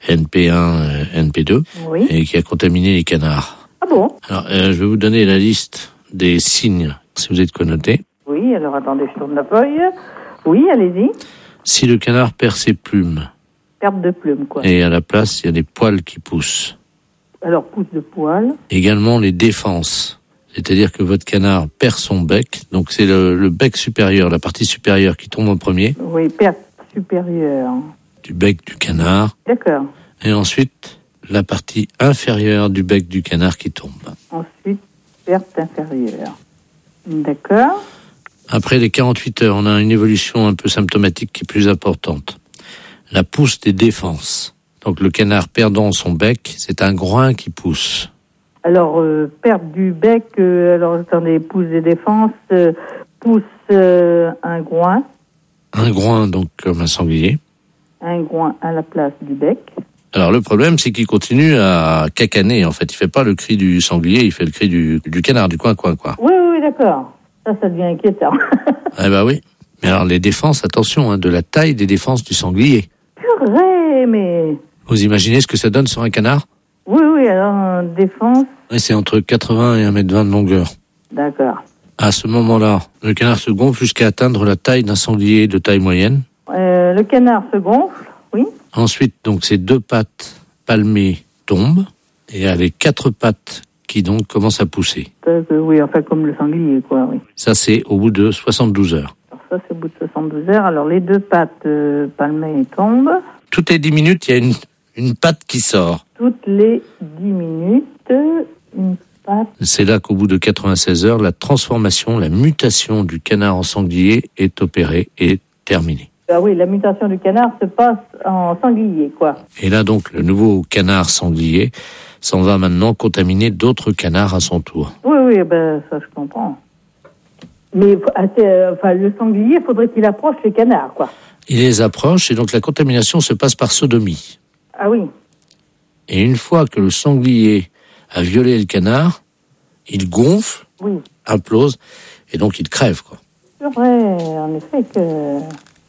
NP1, NP2 et qui a contaminé les canards. Ah bon? Alors, je vais vous donner la liste des signes, si vous êtes connoté. Oui, alors attendez, je tourne la feuille. Oui, allez-y. Si le canard perd ses plumes. Perte de plumes, quoi. Et à la place, il y a des poils qui poussent. Alors, pousse de poils. Également les défenses. C'est-à-dire que votre canard perd son bec, donc c'est le bec supérieur, la partie supérieure qui tombe en premier. Oui, perte supérieure. Du bec du canard. D'accord. Et ensuite, la partie inférieure du bec du canard qui tombe. Ensuite, perte inférieure. D'accord. Après les 48 heures, on a une évolution un peu symptomatique qui est plus importante. La pousse des défenses. Donc le canard perdant son bec, c'est un groin qui pousse. Alors, perte du bec, alors attendez, pousse des défenses, pousse un groin. Un groin, donc comme un sanglier. Un groin à la place du bec. Alors le problème, c'est qu'il continue à cacaner. En fait, il fait pas le cri du sanglier, il fait le cri du canard, du coin. Oui, d'accord. Ça devient inquiétant. Eh ben oui. Mais alors les défenses, attention, de la taille des défenses du sanglier. Purée, mais... Vous imaginez ce que ça donne sur un canard? Oui, alors défense... Et c'est entre 80 et 1,20 m de longueur. D'accord. À ce moment-là, le canard se gonfle jusqu'à atteindre la taille d'un sanglier de taille moyenne. Le canard se gonfle, oui. Ensuite, donc, ces 2 pattes palmées tombent, et il y a les 4 pattes qui donc commencent à pousser. Oui, enfin comme le sanglier, quoi, oui. Ça, c'est au bout de 72 heures. Alors ça, c'est au bout de 72 heures. Alors les 2 pattes palmées tombent. Toutes les 10 minutes, il y a une patte qui sort. Toutes les 10 minutes, une patte. C'est là qu'au bout de 96 heures, la transformation, la mutation du canard en sanglier est opérée et terminée. Ah oui, la mutation du canard se passe en sanglier, quoi. Et là, donc, le nouveau canard sanglier s'en va maintenant contaminer d'autres canards à son tour. Oui, ça je comprends. Mais le sanglier, il faudrait qu'il approche les canards, quoi. Il les approche et donc la contamination se passe par sodomie. Ah oui. Et une fois que le sanglier a violé le canard, il gonfle, implose, et donc il crève, quoi. C'est vrai, en effet que...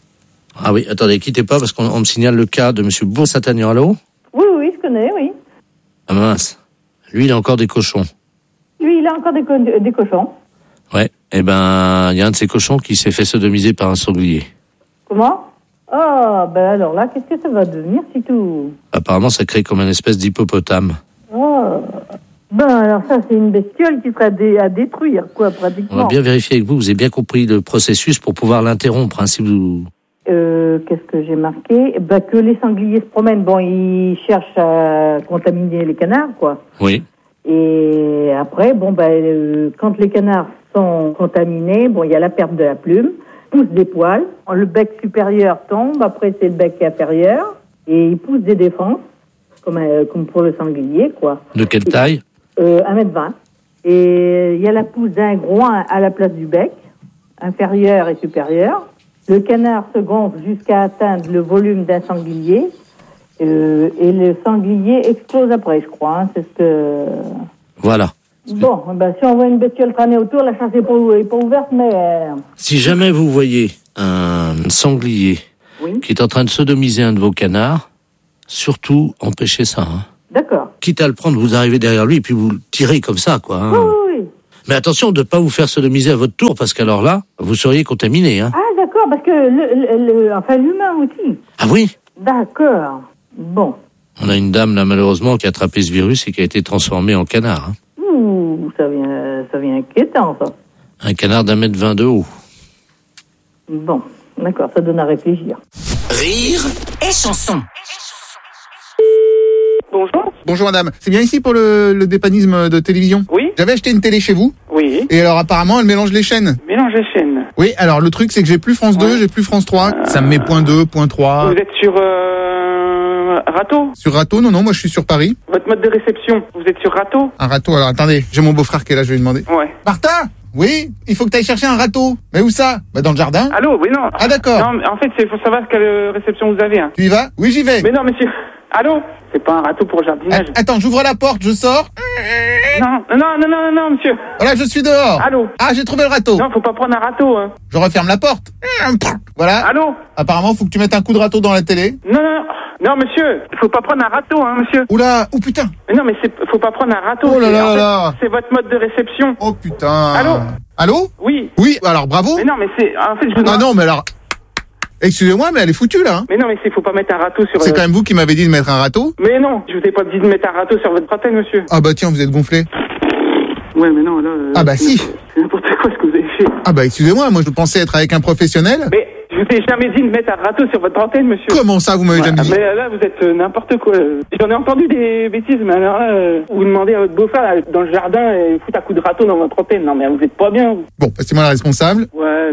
Ah oui, attendez, quittez pas, parce qu'on me signale le cas de M. Bourg-Saint-Agnan. Allô? Oui, je connais, oui. Ah mince. Lui, il a encore des cochons. Lui, il a encore des cochons. Ouais, il y a un de ces cochons qui s'est fait sodomiser par un sanglier. Comment? Ah, alors là, qu'est-ce que ça va devenir, si tout? Apparemment, ça crée comme une espèce d'hippopotame. Oh. Ben, alors ça, c'est une bestiole qui serait à détruire, quoi, pratiquement. On va bien vérifier avec vous. Vous avez bien compris le processus pour pouvoir l'interrompre, hein, si vous... Qu'est-ce que j'ai marqué? Ben, que les sangliers se promènent. Bon, ils cherchent à contaminer les canards, quoi. Oui. Et après, bon, ben, quand les canards sont contaminés, bon, il y a la perte de la plume, pousse des poils, le bec supérieur tombe, après c'est le bec inférieur, et il pousse des défenses, comme pour le sanglier, quoi. De quelle taille? 1m20. Et il y a la pousse d'un groin à la place du bec, inférieur et supérieur. Le canard se gonfle jusqu'à atteindre le volume d'un sanglier, et le sanglier explose après, je crois. Hein, c'est ce que... Voilà. Bon, ben, si on voit une bestiole traîner autour, la chasse n'est pas ouverte, mais... Si jamais vous voyez un sanglier qui est en train de sodomiser un de vos canards, surtout empêchez ça. Hein. D'accord. Quitte à le prendre, vous arrivez derrière lui et puis vous le tirez comme ça, quoi. Hein. Oui. Mais attention de ne pas vous faire sodomiser à votre tour, parce qu'alors là, vous seriez contaminé. Hein. Ah, d'accord, parce que enfin, l'humain aussi. Ah oui? D'accord. Bon. On a une dame, là, malheureusement, qui a attrapé ce virus et qui a été transformée en canard. Hein. Ouh, ça vient inquiétant, ça. Un canard d'1m20 de haut. Bon, d'accord, ça donne à réfléchir. Rire et chanson. Bonjour. Bonjour madame, c'est bien ici pour le dépannisme de télévision? Oui. J'avais acheté une télé chez vous. Oui. Et alors apparemment elle mélange les chaînes. Mélange les chaînes. Oui, alors le truc c'est que j'ai plus France 2, j'ai plus France 3. Ça me met point 2, point 3. Vous êtes sur Râteau? Sur Râteau? Non, moi je suis sur Paris. Votre mode de réception, vous êtes sur Râteau? Un râteau, alors attendez, j'ai mon beau-frère qui est là, je vais lui demander. Ouais. Martin? Oui, il faut que tu ailles chercher un râteau. Mais où ça? Bah dans le jardin. Allô? Oui, non. Ah d'accord. Non, en fait, il faut savoir quelle réception vous avez. Hein. Tu y vas? Oui, j'y vais. Mais non, monsieur. Allô? C'est pas un râteau pour jardinage. Attends, j'ouvre la porte, je sors. Non, monsieur. Voilà, je suis dehors. Allô? Ah, j'ai trouvé le râteau. Non, faut pas prendre un râteau, hein. Je referme la porte. Voilà. Allô? Apparemment, faut que tu mettes un coup de râteau dans la télé. Non, monsieur. Faut pas prendre un râteau, hein, monsieur. Oula, oh putain. Mais non, mais faut pas prendre un râteau. Oh là là là. C'est votre mode de réception. Oh putain. Allô? Allô? Oui. Oui, alors bravo. Mais non, mais en fait, je vous Ah non, mais alors... Excusez-moi, mais elle est foutue, là. Hein. Mais non, mais faut pas mettre un râteau sur... C'est quand même vous qui m'avez dit de mettre un râteau? Mais non, je vous ai pas dit de mettre un râteau sur votre antenne, monsieur. Ah bah tiens, vous êtes gonflé. Ouais, mais non, là... Ah bah si. C'est n'importe quoi ce que vous avez fait. Ah bah excusez-moi, moi je pensais être avec un professionnel. Mais je vous ai jamais dit de mettre un râteau sur votre antenne, monsieur. Comment ça, vous m'avez jamais dit? Mais là, vous êtes n'importe quoi. J'en ai entendu des bêtises, mais alors là, vous demandez à votre beau-frère, là, dans le jardin, et foutre un coup de râteau dans votre antenne. Non, mais vous êtes pas bien, vous. Bon, passez-moi la responsable. Ouais.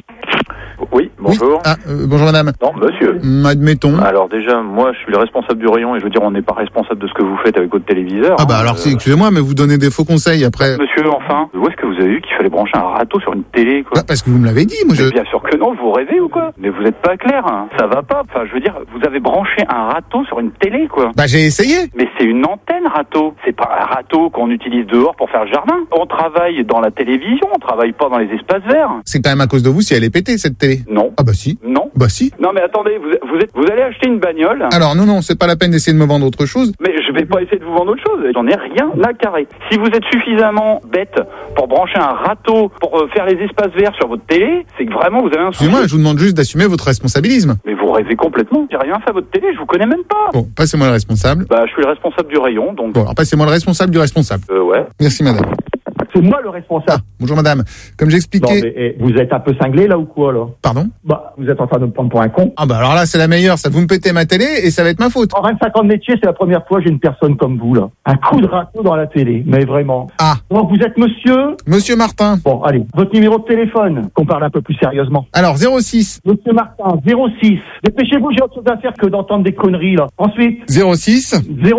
Oui, bonjour. Oui. Ah, bonjour madame. Non, monsieur. Admettons. Alors déjà, moi je suis le responsable du rayon et je veux dire, on n'est pas responsable de ce que vous faites avec votre téléviseur. Ah bah alors, excusez-moi, mais vous donnez des faux conseils après. Monsieur, enfin, où est-ce que vous avez vu qu'il fallait brancher un râteau sur une télé, quoi? Bah, parce que vous me l'avez dit, moi Mais bien sûr que non, vous rêvez ou quoi? Mais vous êtes pas clair, hein. Ça va pas. Enfin, je veux dire, vous avez branché un râteau sur une télé, quoi. Bah j'ai essayé. Mais c'est une antenne râteau. C'est pas un râteau qu'on utilise dehors pour faire le jardin. On travaille dans la télévision, on travaille pas dans les espaces verts. C'est quand même à cause de vous si elle est pétée, cette télé. Non. Ah bah si. Non. Bah si. Non mais attendez, vous allez acheter une bagnole. Alors non, c'est pas la peine d'essayer de me vendre autre chose. Mais je vais pas essayer de vous vendre autre chose. J'en ai rien à carrer. Si vous êtes suffisamment bête pour brancher un râteau pour faire les espaces verts sur votre télé, c'est que vraiment vous avez un souci. Excusez-moi, je vous demande juste d'assumer votre responsabilisme. Mais vous rêvez complètement. J'ai rien fait à votre télé, je vous connais même pas. Bon, passez-moi le responsable. Bah, je suis le responsable du rayon, donc. Bon, alors passez-moi le responsable du responsable. Ouais. Merci madame. C'est moi le responsable. Bonjour madame. Comme j'expliquais... Non, mais vous êtes un peu cinglé là ou quoi là? Pardon? Bah, vous êtes en train de me prendre pour un con. Ah bah alors là c'est la meilleure, ça vous me pétez ma télé et ça va être ma faute. En 25 ans de métier, c'est la première fois que j'ai une personne comme vous là. Un coup de râteau dans la télé, mais vraiment. Ah. Donc vous êtes monsieur? Monsieur Martin. Bon, allez, votre numéro de téléphone, qu'on parle un peu plus sérieusement. Alors 06. Monsieur Martin, 06. Dépêchez-vous, j'ai autre chose à faire que d'entendre des conneries là. Ensuite. 06.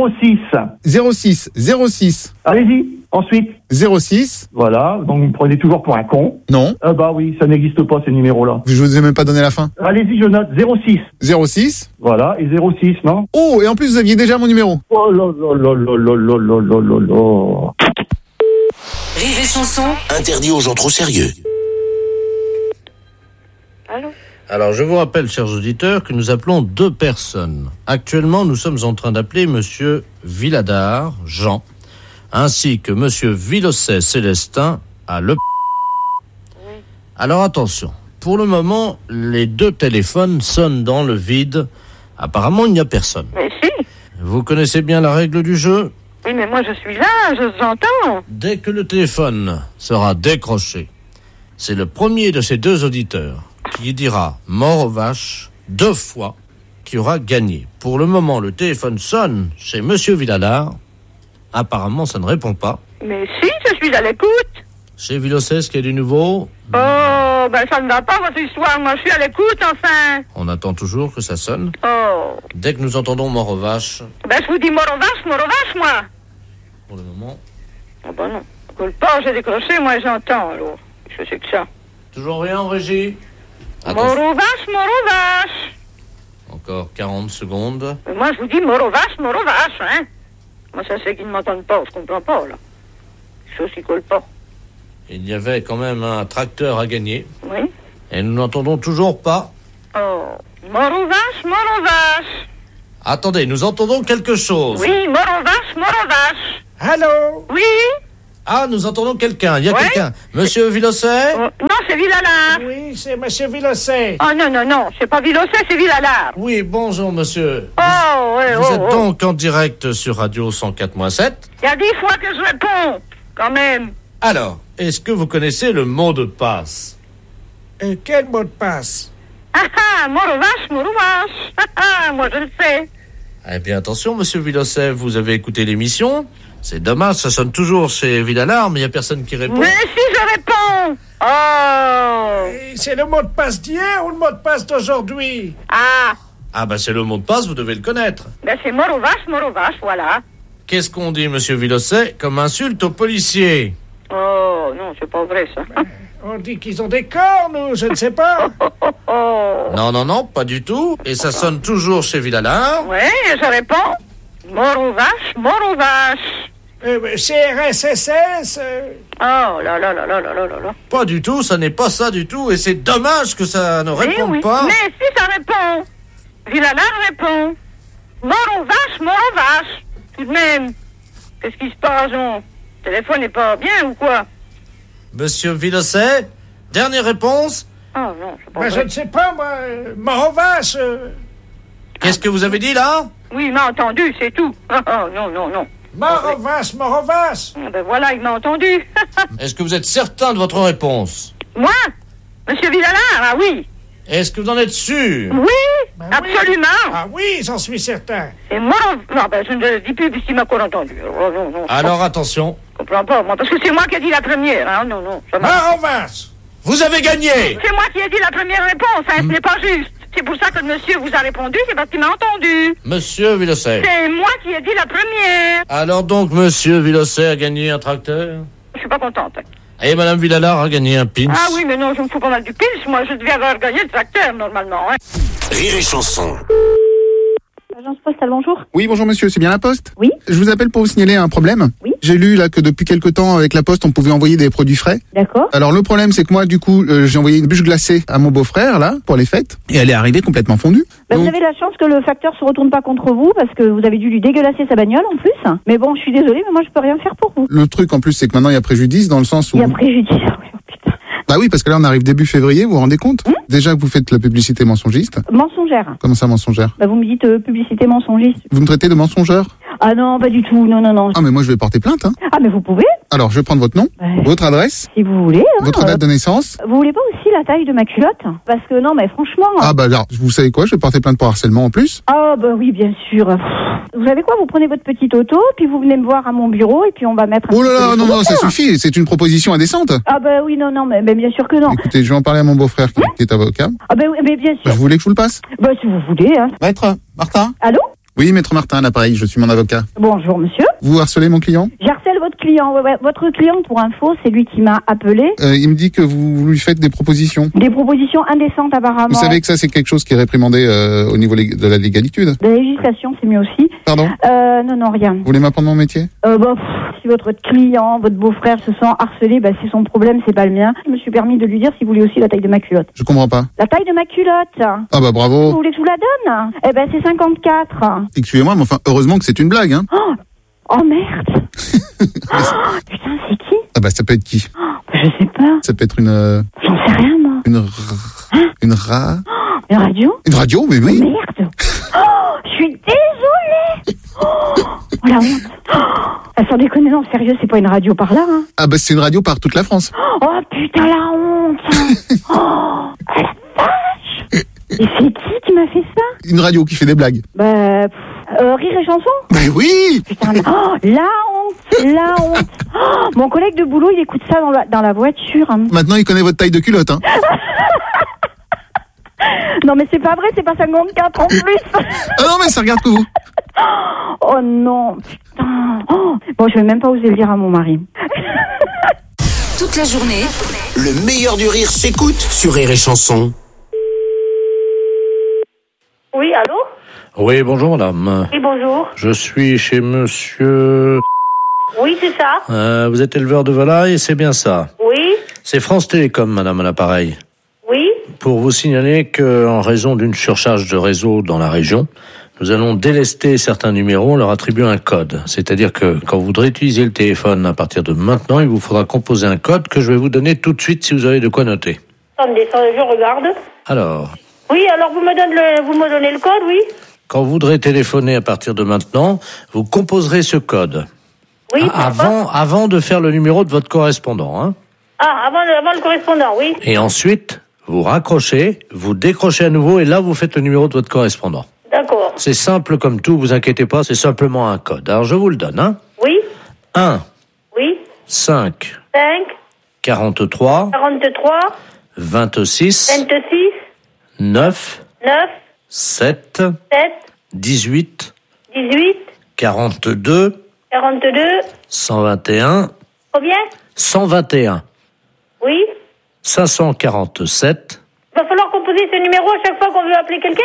06. Allez-y. Ensuite. 06. Voilà, donc vous me prenez toujours pour un con. Non. Ah bah oui, ça n'existe pas ces numéros-là. Je vous ai même pas donné la fin. Allez-y, je note 06. 06. Voilà, et 06, non? Oh, et en plus vous aviez déjà mon numéro. Oh là là là là là là là là là là. Rire et chanson. Interdit aux gens trop sérieux. Allô? Alors, je vous rappelle, chers auditeurs, que nous appelons deux personnes. Actuellement, nous sommes en train d'appeler monsieur Villadard, Jean, ainsi que monsieur Villosset, Célestin, à Le... Oui. Alors, attention. Pour le moment, les deux téléphones sonnent dans le vide. Apparemment, il n'y a personne. Mais si. Vous connaissez bien la règle du jeu? Oui, mais moi je suis là, j'entends. Dès que le téléphone sera décroché, c'est le premier de ces deux auditeurs qui dira mort aux vaches 2 fois qui aura gagné. Pour le moment, le téléphone sonne chez Monsieur Villalard. Apparemment, ça ne répond pas. Mais si, je suis à l'écoute. Chez Vilocès, qu'il y a du nouveau? Oh, ben ça ne va pas votre histoire, moi je suis à l'écoute, enfin. On attend toujours que ça sonne. Oh. Dès que nous entendons mort aux vaches. Ben je vous dis mort aux vaches, moi. Pour le moment. Oh ben non. Coule pas, j'ai décroché, moi j'entends, alors. Je sais que ça. Toujours rien en régie? Mort aux vaches. Encore 40 secondes. Mais moi je vous dis mort aux vaches, hein. Moi ça c'est qu'ils ne m'entendent pas, je comprends pas, là. Chose qui colle pas. Il y avait quand même un tracteur à gagner. Oui. Et nous n'entendons toujours pas. Oh. Mort aux vaches. Attendez, nous entendons quelque chose. Oui, mort aux vaches. Allô? Oui. Ah, nous entendons quelqu'un. Il y a quelqu'un. Monsieur Vilocet? Non, c'est Villalard. Oui, c'est Monsieur Vilocet. Oh non, c'est pas Vilocet, c'est Villalard. Oui, bonjour monsieur. Vous êtes donc en direct sur Radio 104.7. Il y a 10 fois que je réponds, quand même. Alors, est-ce que vous connaissez le mot de passe? Quel mot de passe? Mort aux vaches. Moi je le sais. Eh bien, attention, monsieur Vilocet, vous avez écouté l'émission. C'est dommage, ça sonne toujours chez Villalard, mais il n'y a personne qui répond. Mais si je réponds. Oh. C'est le mot de passe d'hier ou le mot de passe d'aujourd'hui? Ah, bah c'est le mot de passe, vous devez le connaître. Ben c'est mort aux vaches, voilà. Qu'est-ce qu'on dit, monsieur Vilocet, comme insulte aux policiers? Oh, non, c'est pas vrai, ça. On dit qu'ils ont des cornes, ou je ne sais pas. Non, pas du tout. Et ça sonne toujours chez Villalard. Oui, je réponds. Mort aux vaches. CRSSS. Oh là là. Pas du tout, ça n'est pas ça du tout. Et c'est dommage que ça ne réponde pas. Mais si ça répond. Villalard répond. Mort aux vaches. Tout de même. Qu'est-ce qui se passe, Le téléphone n'est pas bien ou quoi? Monsieur Vilocet, dernière réponse? Oh non, c'est pas vrai. Je ne sais pas, moi. Mort aux vaches. Qu'est-ce que vous avez dit, là? Oui, il m'a entendu, c'est tout. Non. Mort aux vaches. Ben voilà, il m'a entendu. Est-ce que vous êtes certain de votre réponse? Moi? Monsieur Villalard, oui. Est-ce que vous en êtes sûr? Oui, absolument. Oui. Ah oui, j'en suis certain. Et moi, je ne le dis plus puisqu'il m'a encore entendu. Non. Alors attention. Je comprends pas, moi, parce que c'est moi qui ai dit la première. Hein. Non. Mort aux vaches. Vous avez gagné. C'est moi qui ai dit la première réponse, hein. Ce n'est pas juste. C'est pour ça que le monsieur vous a répondu, c'est parce qu'il m'a entendu. Monsieur Vilocet. C'est moi qui ai dit la première. Alors donc, monsieur Vilocet a gagné un tracteur? Je suis pas contente. Et madame Villalard a gagné un pins? Ah oui, mais non, je me fous pas mal du pins. Moi, je devais avoir gagné le tracteur, normalement. Hein. Rire et chanson. Agence postale, bonjour. Oui, bonjour monsieur, c'est bien la Poste? Oui. Je vous appelle pour vous signaler un problème. Oui. J'ai lu là que depuis quelque temps avec la Poste on pouvait envoyer des produits frais. D'accord. Alors le problème c'est que moi du coup j'ai envoyé une bûche glacée à mon beau-frère là pour les fêtes et elle est arrivée complètement fondue. Donc... Vous avez la chance que le facteur se retourne pas contre vous parce que vous avez dû lui dégueulasser sa bagnole en plus. Mais bon, je suis désolée, mais moi je peux rien faire pour vous. Le truc en plus c'est que maintenant il y a préjudice dans le sens où... Il y a préjudice, Bah oui, parce que là, on arrive début février, vous vous rendez compte? Déjà que vous faites la publicité mensongiste. Mensongère. Comment ça, mensongère? Bah vous me dites publicité mensongiste. Vous me traitez de mensongeur? Ah non, pas du tout, non. Ah mais moi je vais porter plainte, hein. Ah mais vous pouvez. Alors, je vais prendre votre nom, votre adresse. Si vous voulez. Votre date de naissance. Vous voulez pas aussi la taille de ma culotte? Parce que non, mais franchement... Ah bah alors, vous savez quoi, je vais porter plainte pour harcèlement en plus. Ah bah oui, bien sûr. Vous savez quoi, vous prenez votre petite auto, puis vous venez me voir à mon bureau, et puis on va mettre... Oh là là, non, ça suffit, c'est une proposition indécente. Ah bah oui, non, mais bien sûr que non. Écoutez, je vais en parler à mon beau-frère qui est avocat. Ah bah oui, mais bien sûr. Bah, vous voulez que je vous le passe? Bah si vous voulez, hein. Maître Martin? Allô? Oui, maître Martin, à l'appareil, je suis mon avocat. Bonjour, monsieur. Vous harcelez mon client? J'harcèle votre client. Ouais. Votre client, pour info, c'est lui qui m'a appelé. Il me dit que vous lui faites des propositions. Des propositions indécentes, apparemment. Vous savez que ça, c'est quelque chose qui est réprimandé au niveau de la légalitude. De la législation, c'est mieux aussi. Pardon? Non, rien. Vous voulez m'apprendre mon métier? Si votre client, votre beau-frère se sent harcelé, c'est son problème, c'est pas le mien. Je me suis permis de lui dire s'il voulait aussi la taille de ma culotte. Je comprends pas. La taille de ma culotte. Ah bah bravo. Vous voulez que je vous la donne? Eh ben, c'est 54. Excusez-moi, mais enfin, heureusement que c'est une blague, hein. Oh merde. Putain, c'est qui? Ah bah ça peut être qui? Je sais pas. Ça peut être une... J'en sais rien, moi. Une radio? Une radio, mais oui. Merde. Je suis désolée. Oh, la honte. Ah, sans déconner, non, sérieux, c'est pas une radio par là, hein. Ah bah c'est une radio par toute la France. Oh putain, la honte. Oh, la vache. Et c'est qui m'a fait ça? Une radio qui fait des blagues. Bah, Rire et Chanson? Bah oui. Putain, la honte. Oh, mon collègue de boulot, il écoute ça dans la voiture. Hein. Maintenant, il connaît votre taille de culotte, hein. Non, mais c'est pas vrai, c'est pas 54 en plus. Ah non, mais ça regarde que vous. Oh non, putain. Oh. Bon, je vais même pas oser le dire à mon mari. Toute la journée, Le meilleur du rire s'écoute sur Rire et Chanson. Oui, allô? Oui, bonjour madame. Oui, bonjour. Je suis chez monsieur... Oui, c'est ça. Vous êtes éleveur de volailles, c'est bien ça? Oui. C'est France Télécom, madame, à l'appareil. Oui. Pour vous signaler qu'en raison d'une surcharge de réseau dans la région, nous allons délester certains numéros en leur attribuant un code. C'est-à-dire que quand vous voudrez utiliser le téléphone à partir de maintenant, il vous faudra composer un code que je vais vous donner tout de suite si vous avez de quoi noter. Attendez, je regarde. Alors... Oui, alors vous me donnez le code, oui? Quand vous voudrez téléphoner à partir de maintenant, vous composerez ce code. Oui, avant de faire le numéro de votre correspondant, hein. Ah, avant le correspondant, oui. Et ensuite, vous raccrochez, vous décrochez à nouveau et là, vous faites le numéro de votre correspondant. D'accord. C'est simple comme tout, vous inquiétez pas, c'est simplement un code. Alors, je vous le donne, hein. Oui. 1. Oui. 5. 5. 43. 43. 26. 26. 9. 9. 7. 7. 18. 18. 42. 42. 121. Combien? 121. Oui. 547. Il va falloir composer ce numéro à chaque fois qu'on veut appeler quelqu'un?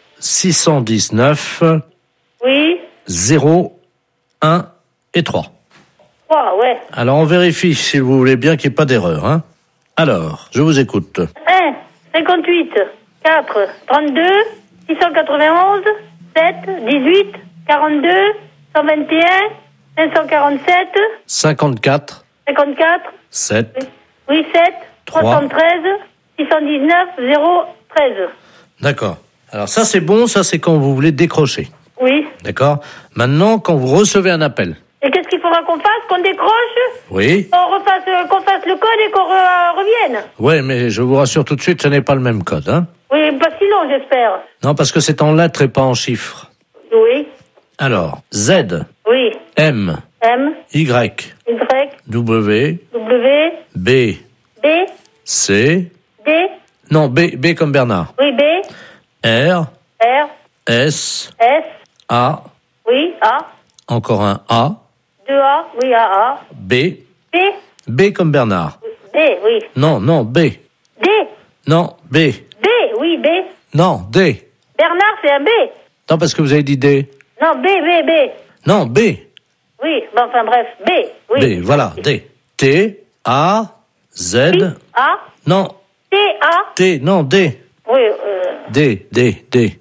619. Oui. 0, 1 et 3. 3, ouais. Alors, on vérifie, si vous voulez bien, qu'il n'y ait pas d'erreur, hein. Alors, je vous écoute. 1, 58, 4, 32, 691, 7, 18, 42, 121, 547, 54. 54, 7. oui, 7, 3. 313, 619, 0, 13. D'accord. Alors, ça, c'est bon, ça, c'est quand vous voulez décrocher. Oui. D'accord. Maintenant, quand vous recevez un appel. Et qu'est-ce qu'il faudra qu'on fasse? Qu'on décroche? Oui. Qu'on fasse le code et qu'on revienne? Oui, mais je vous rassure tout de suite, ce n'est pas le même code, hein. Oui, pas si long, j'espère. Non, parce que c'est en lettres et pas en chiffres. Oui. Alors, Z. Oui. M. M. Y. Y. W. W. B. B. C. D. Non, B comme Bernard. Oui, B. R. R. S. S. A. Oui, A. Encore un A. 2A, oui, A. B. B. B comme Bernard. D, oui. Non, B. D. Non, B. D, oui, B. Non, D. Bernard, c'est un B. Non, parce que vous avez dit D. Non, B. Non, B. Oui, bon, enfin bref, B. Oui. B, voilà, D. T, A, Z. Oui, A. Non. T, A. T, non, D. Oui, D. D.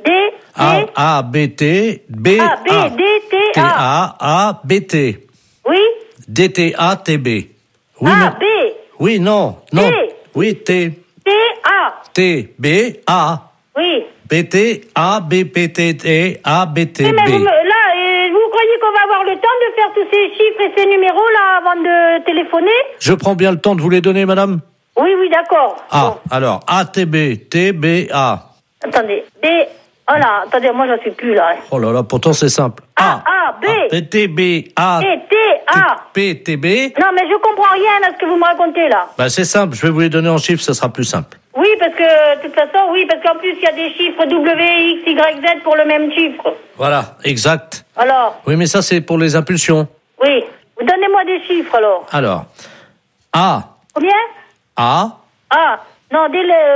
A, B, T, B, A. B, D, T, T, A, B, T. Oui. D, T, A, T, B. Oui, A, non. B. Oui, non. T. Oui, T. T, A. T, B, A. Oui. B, T, A, B, P, T, T, A, B, T, Oui, mais B. vous croyez qu'on va avoir le temps de faire tous ces chiffres et ces numéros là avant de téléphoner? Je prends bien le temps de vous les donner, madame? Oui, d'accord. Ah, bon. alors, A, T, B, T, B, A. Attendez, B. Oh là, attendez, moi j'en suis plus là. Oh là là, pourtant c'est simple. A, B. P, T, B, A. T, T, A. P, T, B. Non, mais je comprends rien à ce que vous me racontez là. Bah c'est simple, je vais vous les donner en chiffres, ça sera plus simple. Oui, parce que, de toute façon, oui, parce qu'en plus il y a des chiffres W, X, Y, Z pour le même chiffre. Voilà, exact. Alors? Oui, mais ça c'est pour les impulsions. Oui. Donnez-moi des chiffres alors. Alors, A. Combien? A. A. Non,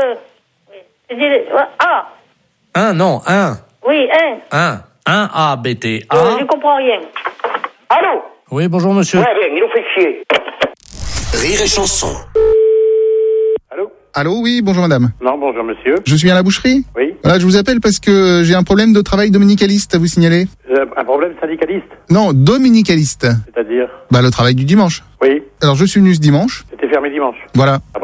A. 1, non, 1. Oui, 1 A, B, T, A. Je comprends rien. Allô? Oui, bonjour monsieur. Ouais, bien, ils nous fait chier. Rire et Chanson. Allô, oui, bonjour madame. Non, bonjour monsieur. Je suis à la boucherie. Oui. Voilà, je vous appelle parce que j'ai un problème de travail dominicaliste à vous signaler. Un problème syndicaliste? Non, dominicaliste. C'est-à-dire? Bah, le travail du dimanche. Oui. Alors, je suis venu ce dimanche. C'était fermé dimanche? Voilà. Après-midi?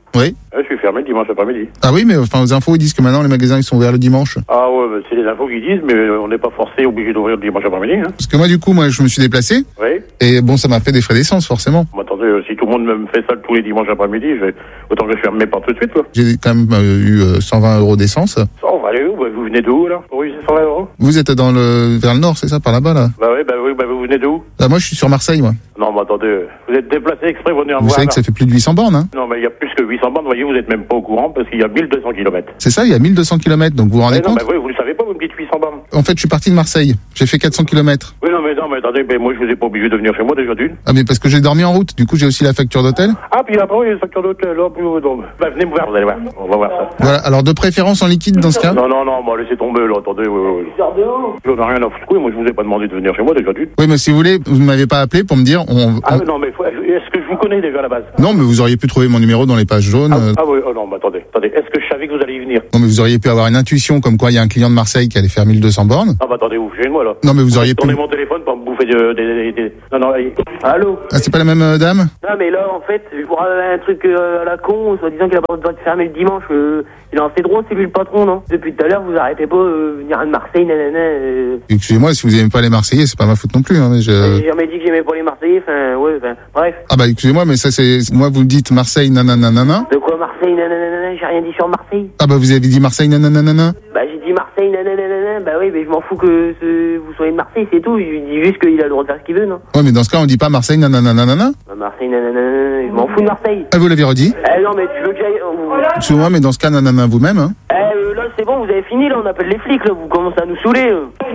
Oui. Je suis fermé le dimanche après-midi. Ah oui, mais enfin, aux infos, ils disent que maintenant, les magasins, ils sont ouverts le dimanche. Ah ouais, c'est les infos qui disent, mais on n'est pas obligé d'ouvrir le dimanche après-midi. Hein. Parce que moi, du coup, je me suis déplacé. Oui. Et bon, ça m'a fait des frais d'essence, forcément. Attendez, si tout le monde me fait ça tous les dimanches après-midi, autant que je ferme mes portes tout de suite, quoi. J'ai quand même eu 120 € d'essence. On va aller où? Vous venez d'où, là? Oui, c'est 120 €. Vous êtes vers le nord, c'est ça, par là-bas, là? Bah oui, vous venez d'où? Moi, je suis sur Marseille, moi. Non, mais attendez, vous êtes déplacé exprès pour venir me voir. Vous savez que ça fait plus de 800 bornes, hein? Non, mais il y a plus que 800 bornes, voyez, vous êtes même pas au courant, parce qu'il y a 1200 km. C'est ça, il y a 1200 km, donc vous vous rendez compte? Non, oui, vous le savez pas, vous me dites 800 bornes. En fait, je suis parti de Marseille. J'ai fait 400 km. Oui, non, mais attendez, moi, je vous ai pas obligé de venir chez moi, déjà d'une. Ah, mais parce que j'ai dormi en route, du coup, j'ai aussi la facture d'hôtel. Ah, puis après, il y a la facture d'hôtel, là, donc. Bah, venez me voir, vous allez voir. On va voir ça. Voilà, alors de préférence en liquide dans ce cas? Non, laissez tomber, là, attendez, oui. J'en ai rien à foutre, moi, je vous ai pas demandé de venir chez moi, déjà d'une. Oui, mais si vous voulez, vous ne m'avez pas appelé pour me dire, Ah, non, mais est-ce que je vous connais déjà à la base? Non, mais vous auriez pu trouver mon numéro dans les pages jaunes. Ah oui, non, mais attendez, est-ce que je savais que vous alliez y venir? Non, mais vous auriez pu avoir une intuition comme quoi il y a un client de Marseille qui allait faire 1200 bornes. Ah, bah attendez, vous faites moi, là. Non, mais vous auriez pu... Tournez mon téléphone pour me bouffer des... Non, allez. Allô? Ah, c'est pas la même dame? Non, mais là, en fait, pour un truc à la con, soit disant qu'il a pas le droit de fermer le dimanche, il en fait drôle, c'est lui le patron, non? Depuis tout à l'heure, vous arrêtez pas venir à Marseille, nanana. Excusez-moi, si vous aimez pas les Marseillais, c'est pas ma faute non plus, hein, mais J'ai jamais dit que j'aimais pas les Marseillais, bref. Ah bah, excusez-moi, mais ça c'est... Moi, vous me dites Marseille, nanana. De quoi Marseille, nanana? J'ai rien dit sur Marseille. Ah bah, vous avez dit Marseille, nanana. Bah, j'ai dit Marseille, nanana. Bah oui, mais je m'en fous que vous soyez de Marseille, c'est tout. Je dis juste qu'il a le droit de faire ce qu'il veut, non? Ouais, mais dans ce cas, on dit pas Marseille, nanana. Bah, Marseille, nanana, je m'en fous de Marseille. Ah, vous l'avez redit? Non, mais tu veux que j'aille... Excusez-moi, mais dans ce cas, nanana vous-même, hein? Là, c'est bon, vous avez fini, là, on appelle les flics, là, vous commencez à nous saouler.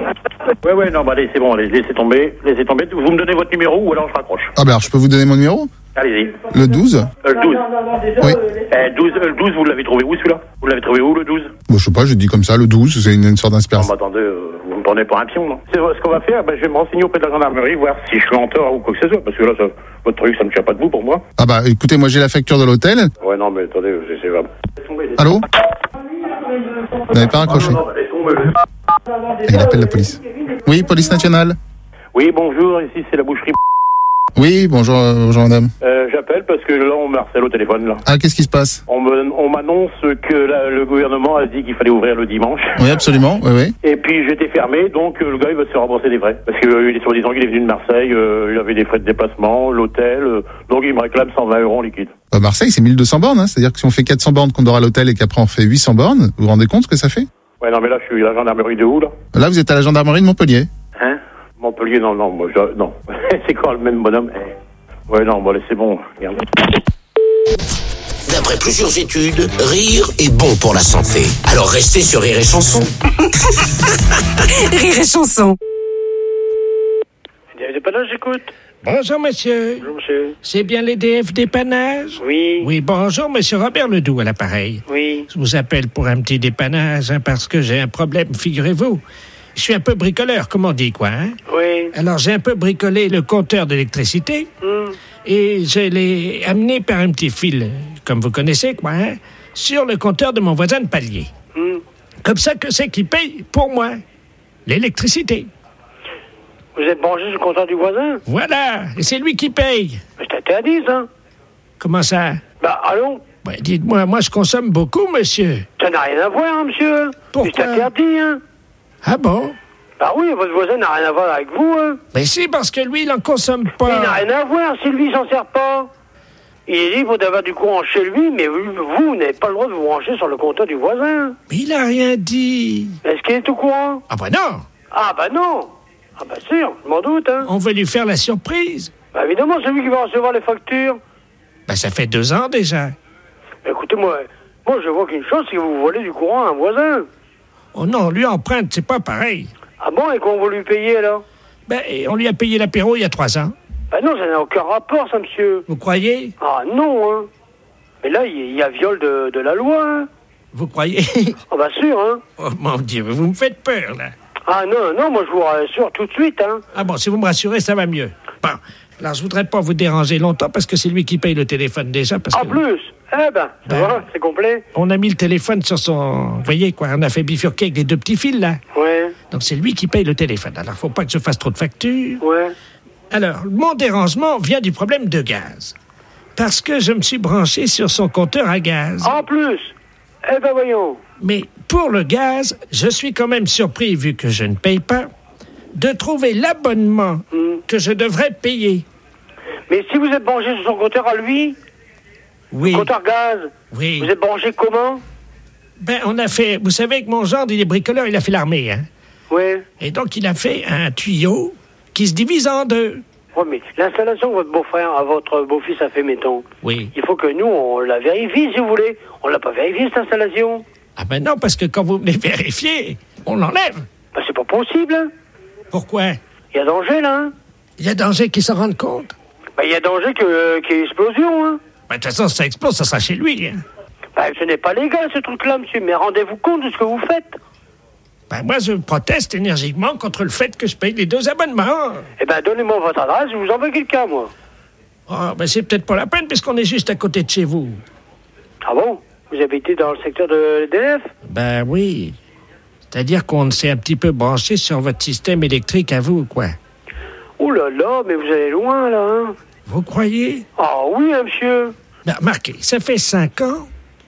Ouais, non, bah allez, c'est bon, laissez tomber. Vous me donnez votre numéro ou alors je raccroche. Ah bah alors, je peux vous donner mon numéro? Allez-y. Le 12? Le 12. Oui. Le 12, vous l'avez trouvé où, celui-là? Vous l'avez trouvé où, le 12? Bon, je sais pas, j'ai dit comme ça, le 12, c'est une sorte d'inspiration. Non, bah attendez, vous me prenez pour un pion, non? C'est ce qu'on va faire, je vais me renseigner auprès de la gendarmerie, voir si je suis en tort ou quoi que ce soit, parce que là, votre truc, ça me tient pas debout pour moi. Ah bah, écoutez, moi j'ai la facture de l'hôtel. Ouais, non, mais attendez, c'est vraiment... Allô? Vous n'avez pas raccroché? Il appelle la police. Oui, police nationale. Oui, bonjour, ici c'est la boucherie. Oui, bonjour madame. J'appelle parce que là on me harcèle au téléphone là. Ah, qu'est-ce qui se passe? On m'annonce que le gouvernement a dit qu'il fallait ouvrir le dimanche. Oui, absolument, oui. Et puis j'étais fermé, donc le gars il va se faire rembourser des frais. Parce que soi-disant qu'il est venu de Marseille, il avait des frais de déplacement, l'hôtel, donc il me réclame 120 € en liquide. Marseille c'est 1200 bornes, hein, c'est-à-dire que si on fait 400 bornes qu'on dort à l'hôtel et qu'après on fait 800 bornes, vous vous rendez compte ce que ça fait? Ouais, non mais là je suis à la gendarmerie de où là? Là vous êtes à la gendarmerie de Montpellier. Hein? Montpellier, non, non. C'est quoi le même bonhomme? Ouais, non, bon, c'est bon. Regarde. D'après plusieurs études, rire est bon pour la santé. Alors restez sur Rire et Chanson. Rire et Chanson. Dépannage, j'écoute. Bonjour, monsieur. Bonjour, monsieur. C'est bien les DF dépannage? Oui. Oui, bonjour, monsieur Robert Ledoux à l'appareil. Oui. Je vous appelle pour un petit dépannage, parce que j'ai un problème, figurez-vous. Je suis un peu bricoleur, comme on dit, quoi, hein? Oui. Alors, j'ai un peu bricolé le compteur d'électricité et je l'ai amené par un petit fil, comme vous connaissez, quoi, hein, sur le compteur de mon voisin de palier. Comme ça, que c'est qui paye pour moi l'électricité. Vous êtes branché sur le compteur du voisin? Voilà, et c'est lui qui paye. Mais c'est interdit, ça. Comment ça? Bah, allons. Ouais, dites-moi, moi, je consomme beaucoup, monsieur. Ça n'a rien à voir, hein, monsieur. Pourquoi? C'est interdit, hein. Ah bon? Bah oui, votre voisin n'a rien à voir avec vous, hein. Mais si, parce que lui, il en consomme pas. Il n'a rien à voir, si lui, il s'en sert pas. Il est libre d'avoir du courant chez lui, mais vous n'avez pas le droit de vous brancher sur le compteur du voisin. Mais il a rien dit. Est-ce qu'il est au courant? Ah bah non. Ah bah non. Ah bah sûr, je m'en doute, hein. On veut lui faire la surprise. Bah évidemment, c'est lui qui va recevoir les factures. Bah ça fait 2 ans déjà. Écoutez, moi je vois qu'une chose, c'est que vous volez du courant à un voisin. Oh non, lui emprunte, c'est pas pareil. Ah bon, et qu'on va lui payer alors? Ben, on lui a payé l'apéro il y a 3 ans. Ben non, ça n'a aucun rapport, ça, monsieur. Vous croyez? Ah non, hein. Mais là, il y a viol de la loi, hein. Vous croyez? Ah bah sûr, hein. Oh mon Dieu, vous me faites peur, là. Ah non, moi je vous rassure tout de suite, hein. Ah bon, si vous me rassurez, ça va mieux. Bon, alors je voudrais pas vous déranger longtemps parce que c'est lui qui paye le téléphone déjà. Parce en que... plus? Eh ben, ça va, c'est complet. On a mis le téléphone sur son... Vous voyez, quoi, on a fait bifurquer avec les 2 petits fils, là. Ouais. Donc c'est lui qui paye le téléphone. Alors faut pas que je fasse trop de factures. Ouais. Alors, mon dérangement vient du problème de gaz. Parce que je me suis branché sur son compteur à gaz. En plus. Eh ben voyons. Mais pour le gaz, je suis quand même surpris, vu que je ne paye pas, de trouver l'abonnement que je devrais payer. Mais si vous êtes branché sur son compteur à lui, oui. Compteur gaz, oui. Vous êtes branché comment? Ben, on a fait... Vous savez que mon gendre, il est bricoleur, il a fait l'armée, hein? Oui. Et donc, il a fait un tuyau qui se divise en deux. Oui, mais l'installation que votre beau-frère, à votre beau-fils a fait, mettons. Oui. Il faut que nous, on la vérifie, si vous voulez. On l'a pas vérifié, cette installation. Ah ben non, parce que quand vous venez vérifier, on l'enlève. Ben, c'est pas possible, hein. Pourquoi? Il y a danger, là, hein. Il y a danger qu'il s'en rende compte? Ben, il y a danger qu'il y ait explosion, hein. Ben, de toute façon, si ça explose, ça sera chez lui, hein. Ben, ce n'est pas légal, ce truc-là, monsieur, mais rendez-vous compte de ce que vous faites. Ben, moi, je proteste énergiquement contre le fait que je paye les 2 abonnements. Eh ben, donnez-moi votre adresse, je vous envoie quelqu'un, moi. Ah, ben, c'est peut-être pas la peine, puisqu'on est juste à côté de chez vous. Ah bon? Vous habitez dans le secteur de l'EDF? Ben oui. C'est-à-dire qu'on s'est un petit peu branché sur votre système électrique à vous, quoi. Oh là là, mais vous allez loin, là, hein? Vous croyez? Ah oui, hein, monsieur. Ben, remarquez, ça fait 5 ans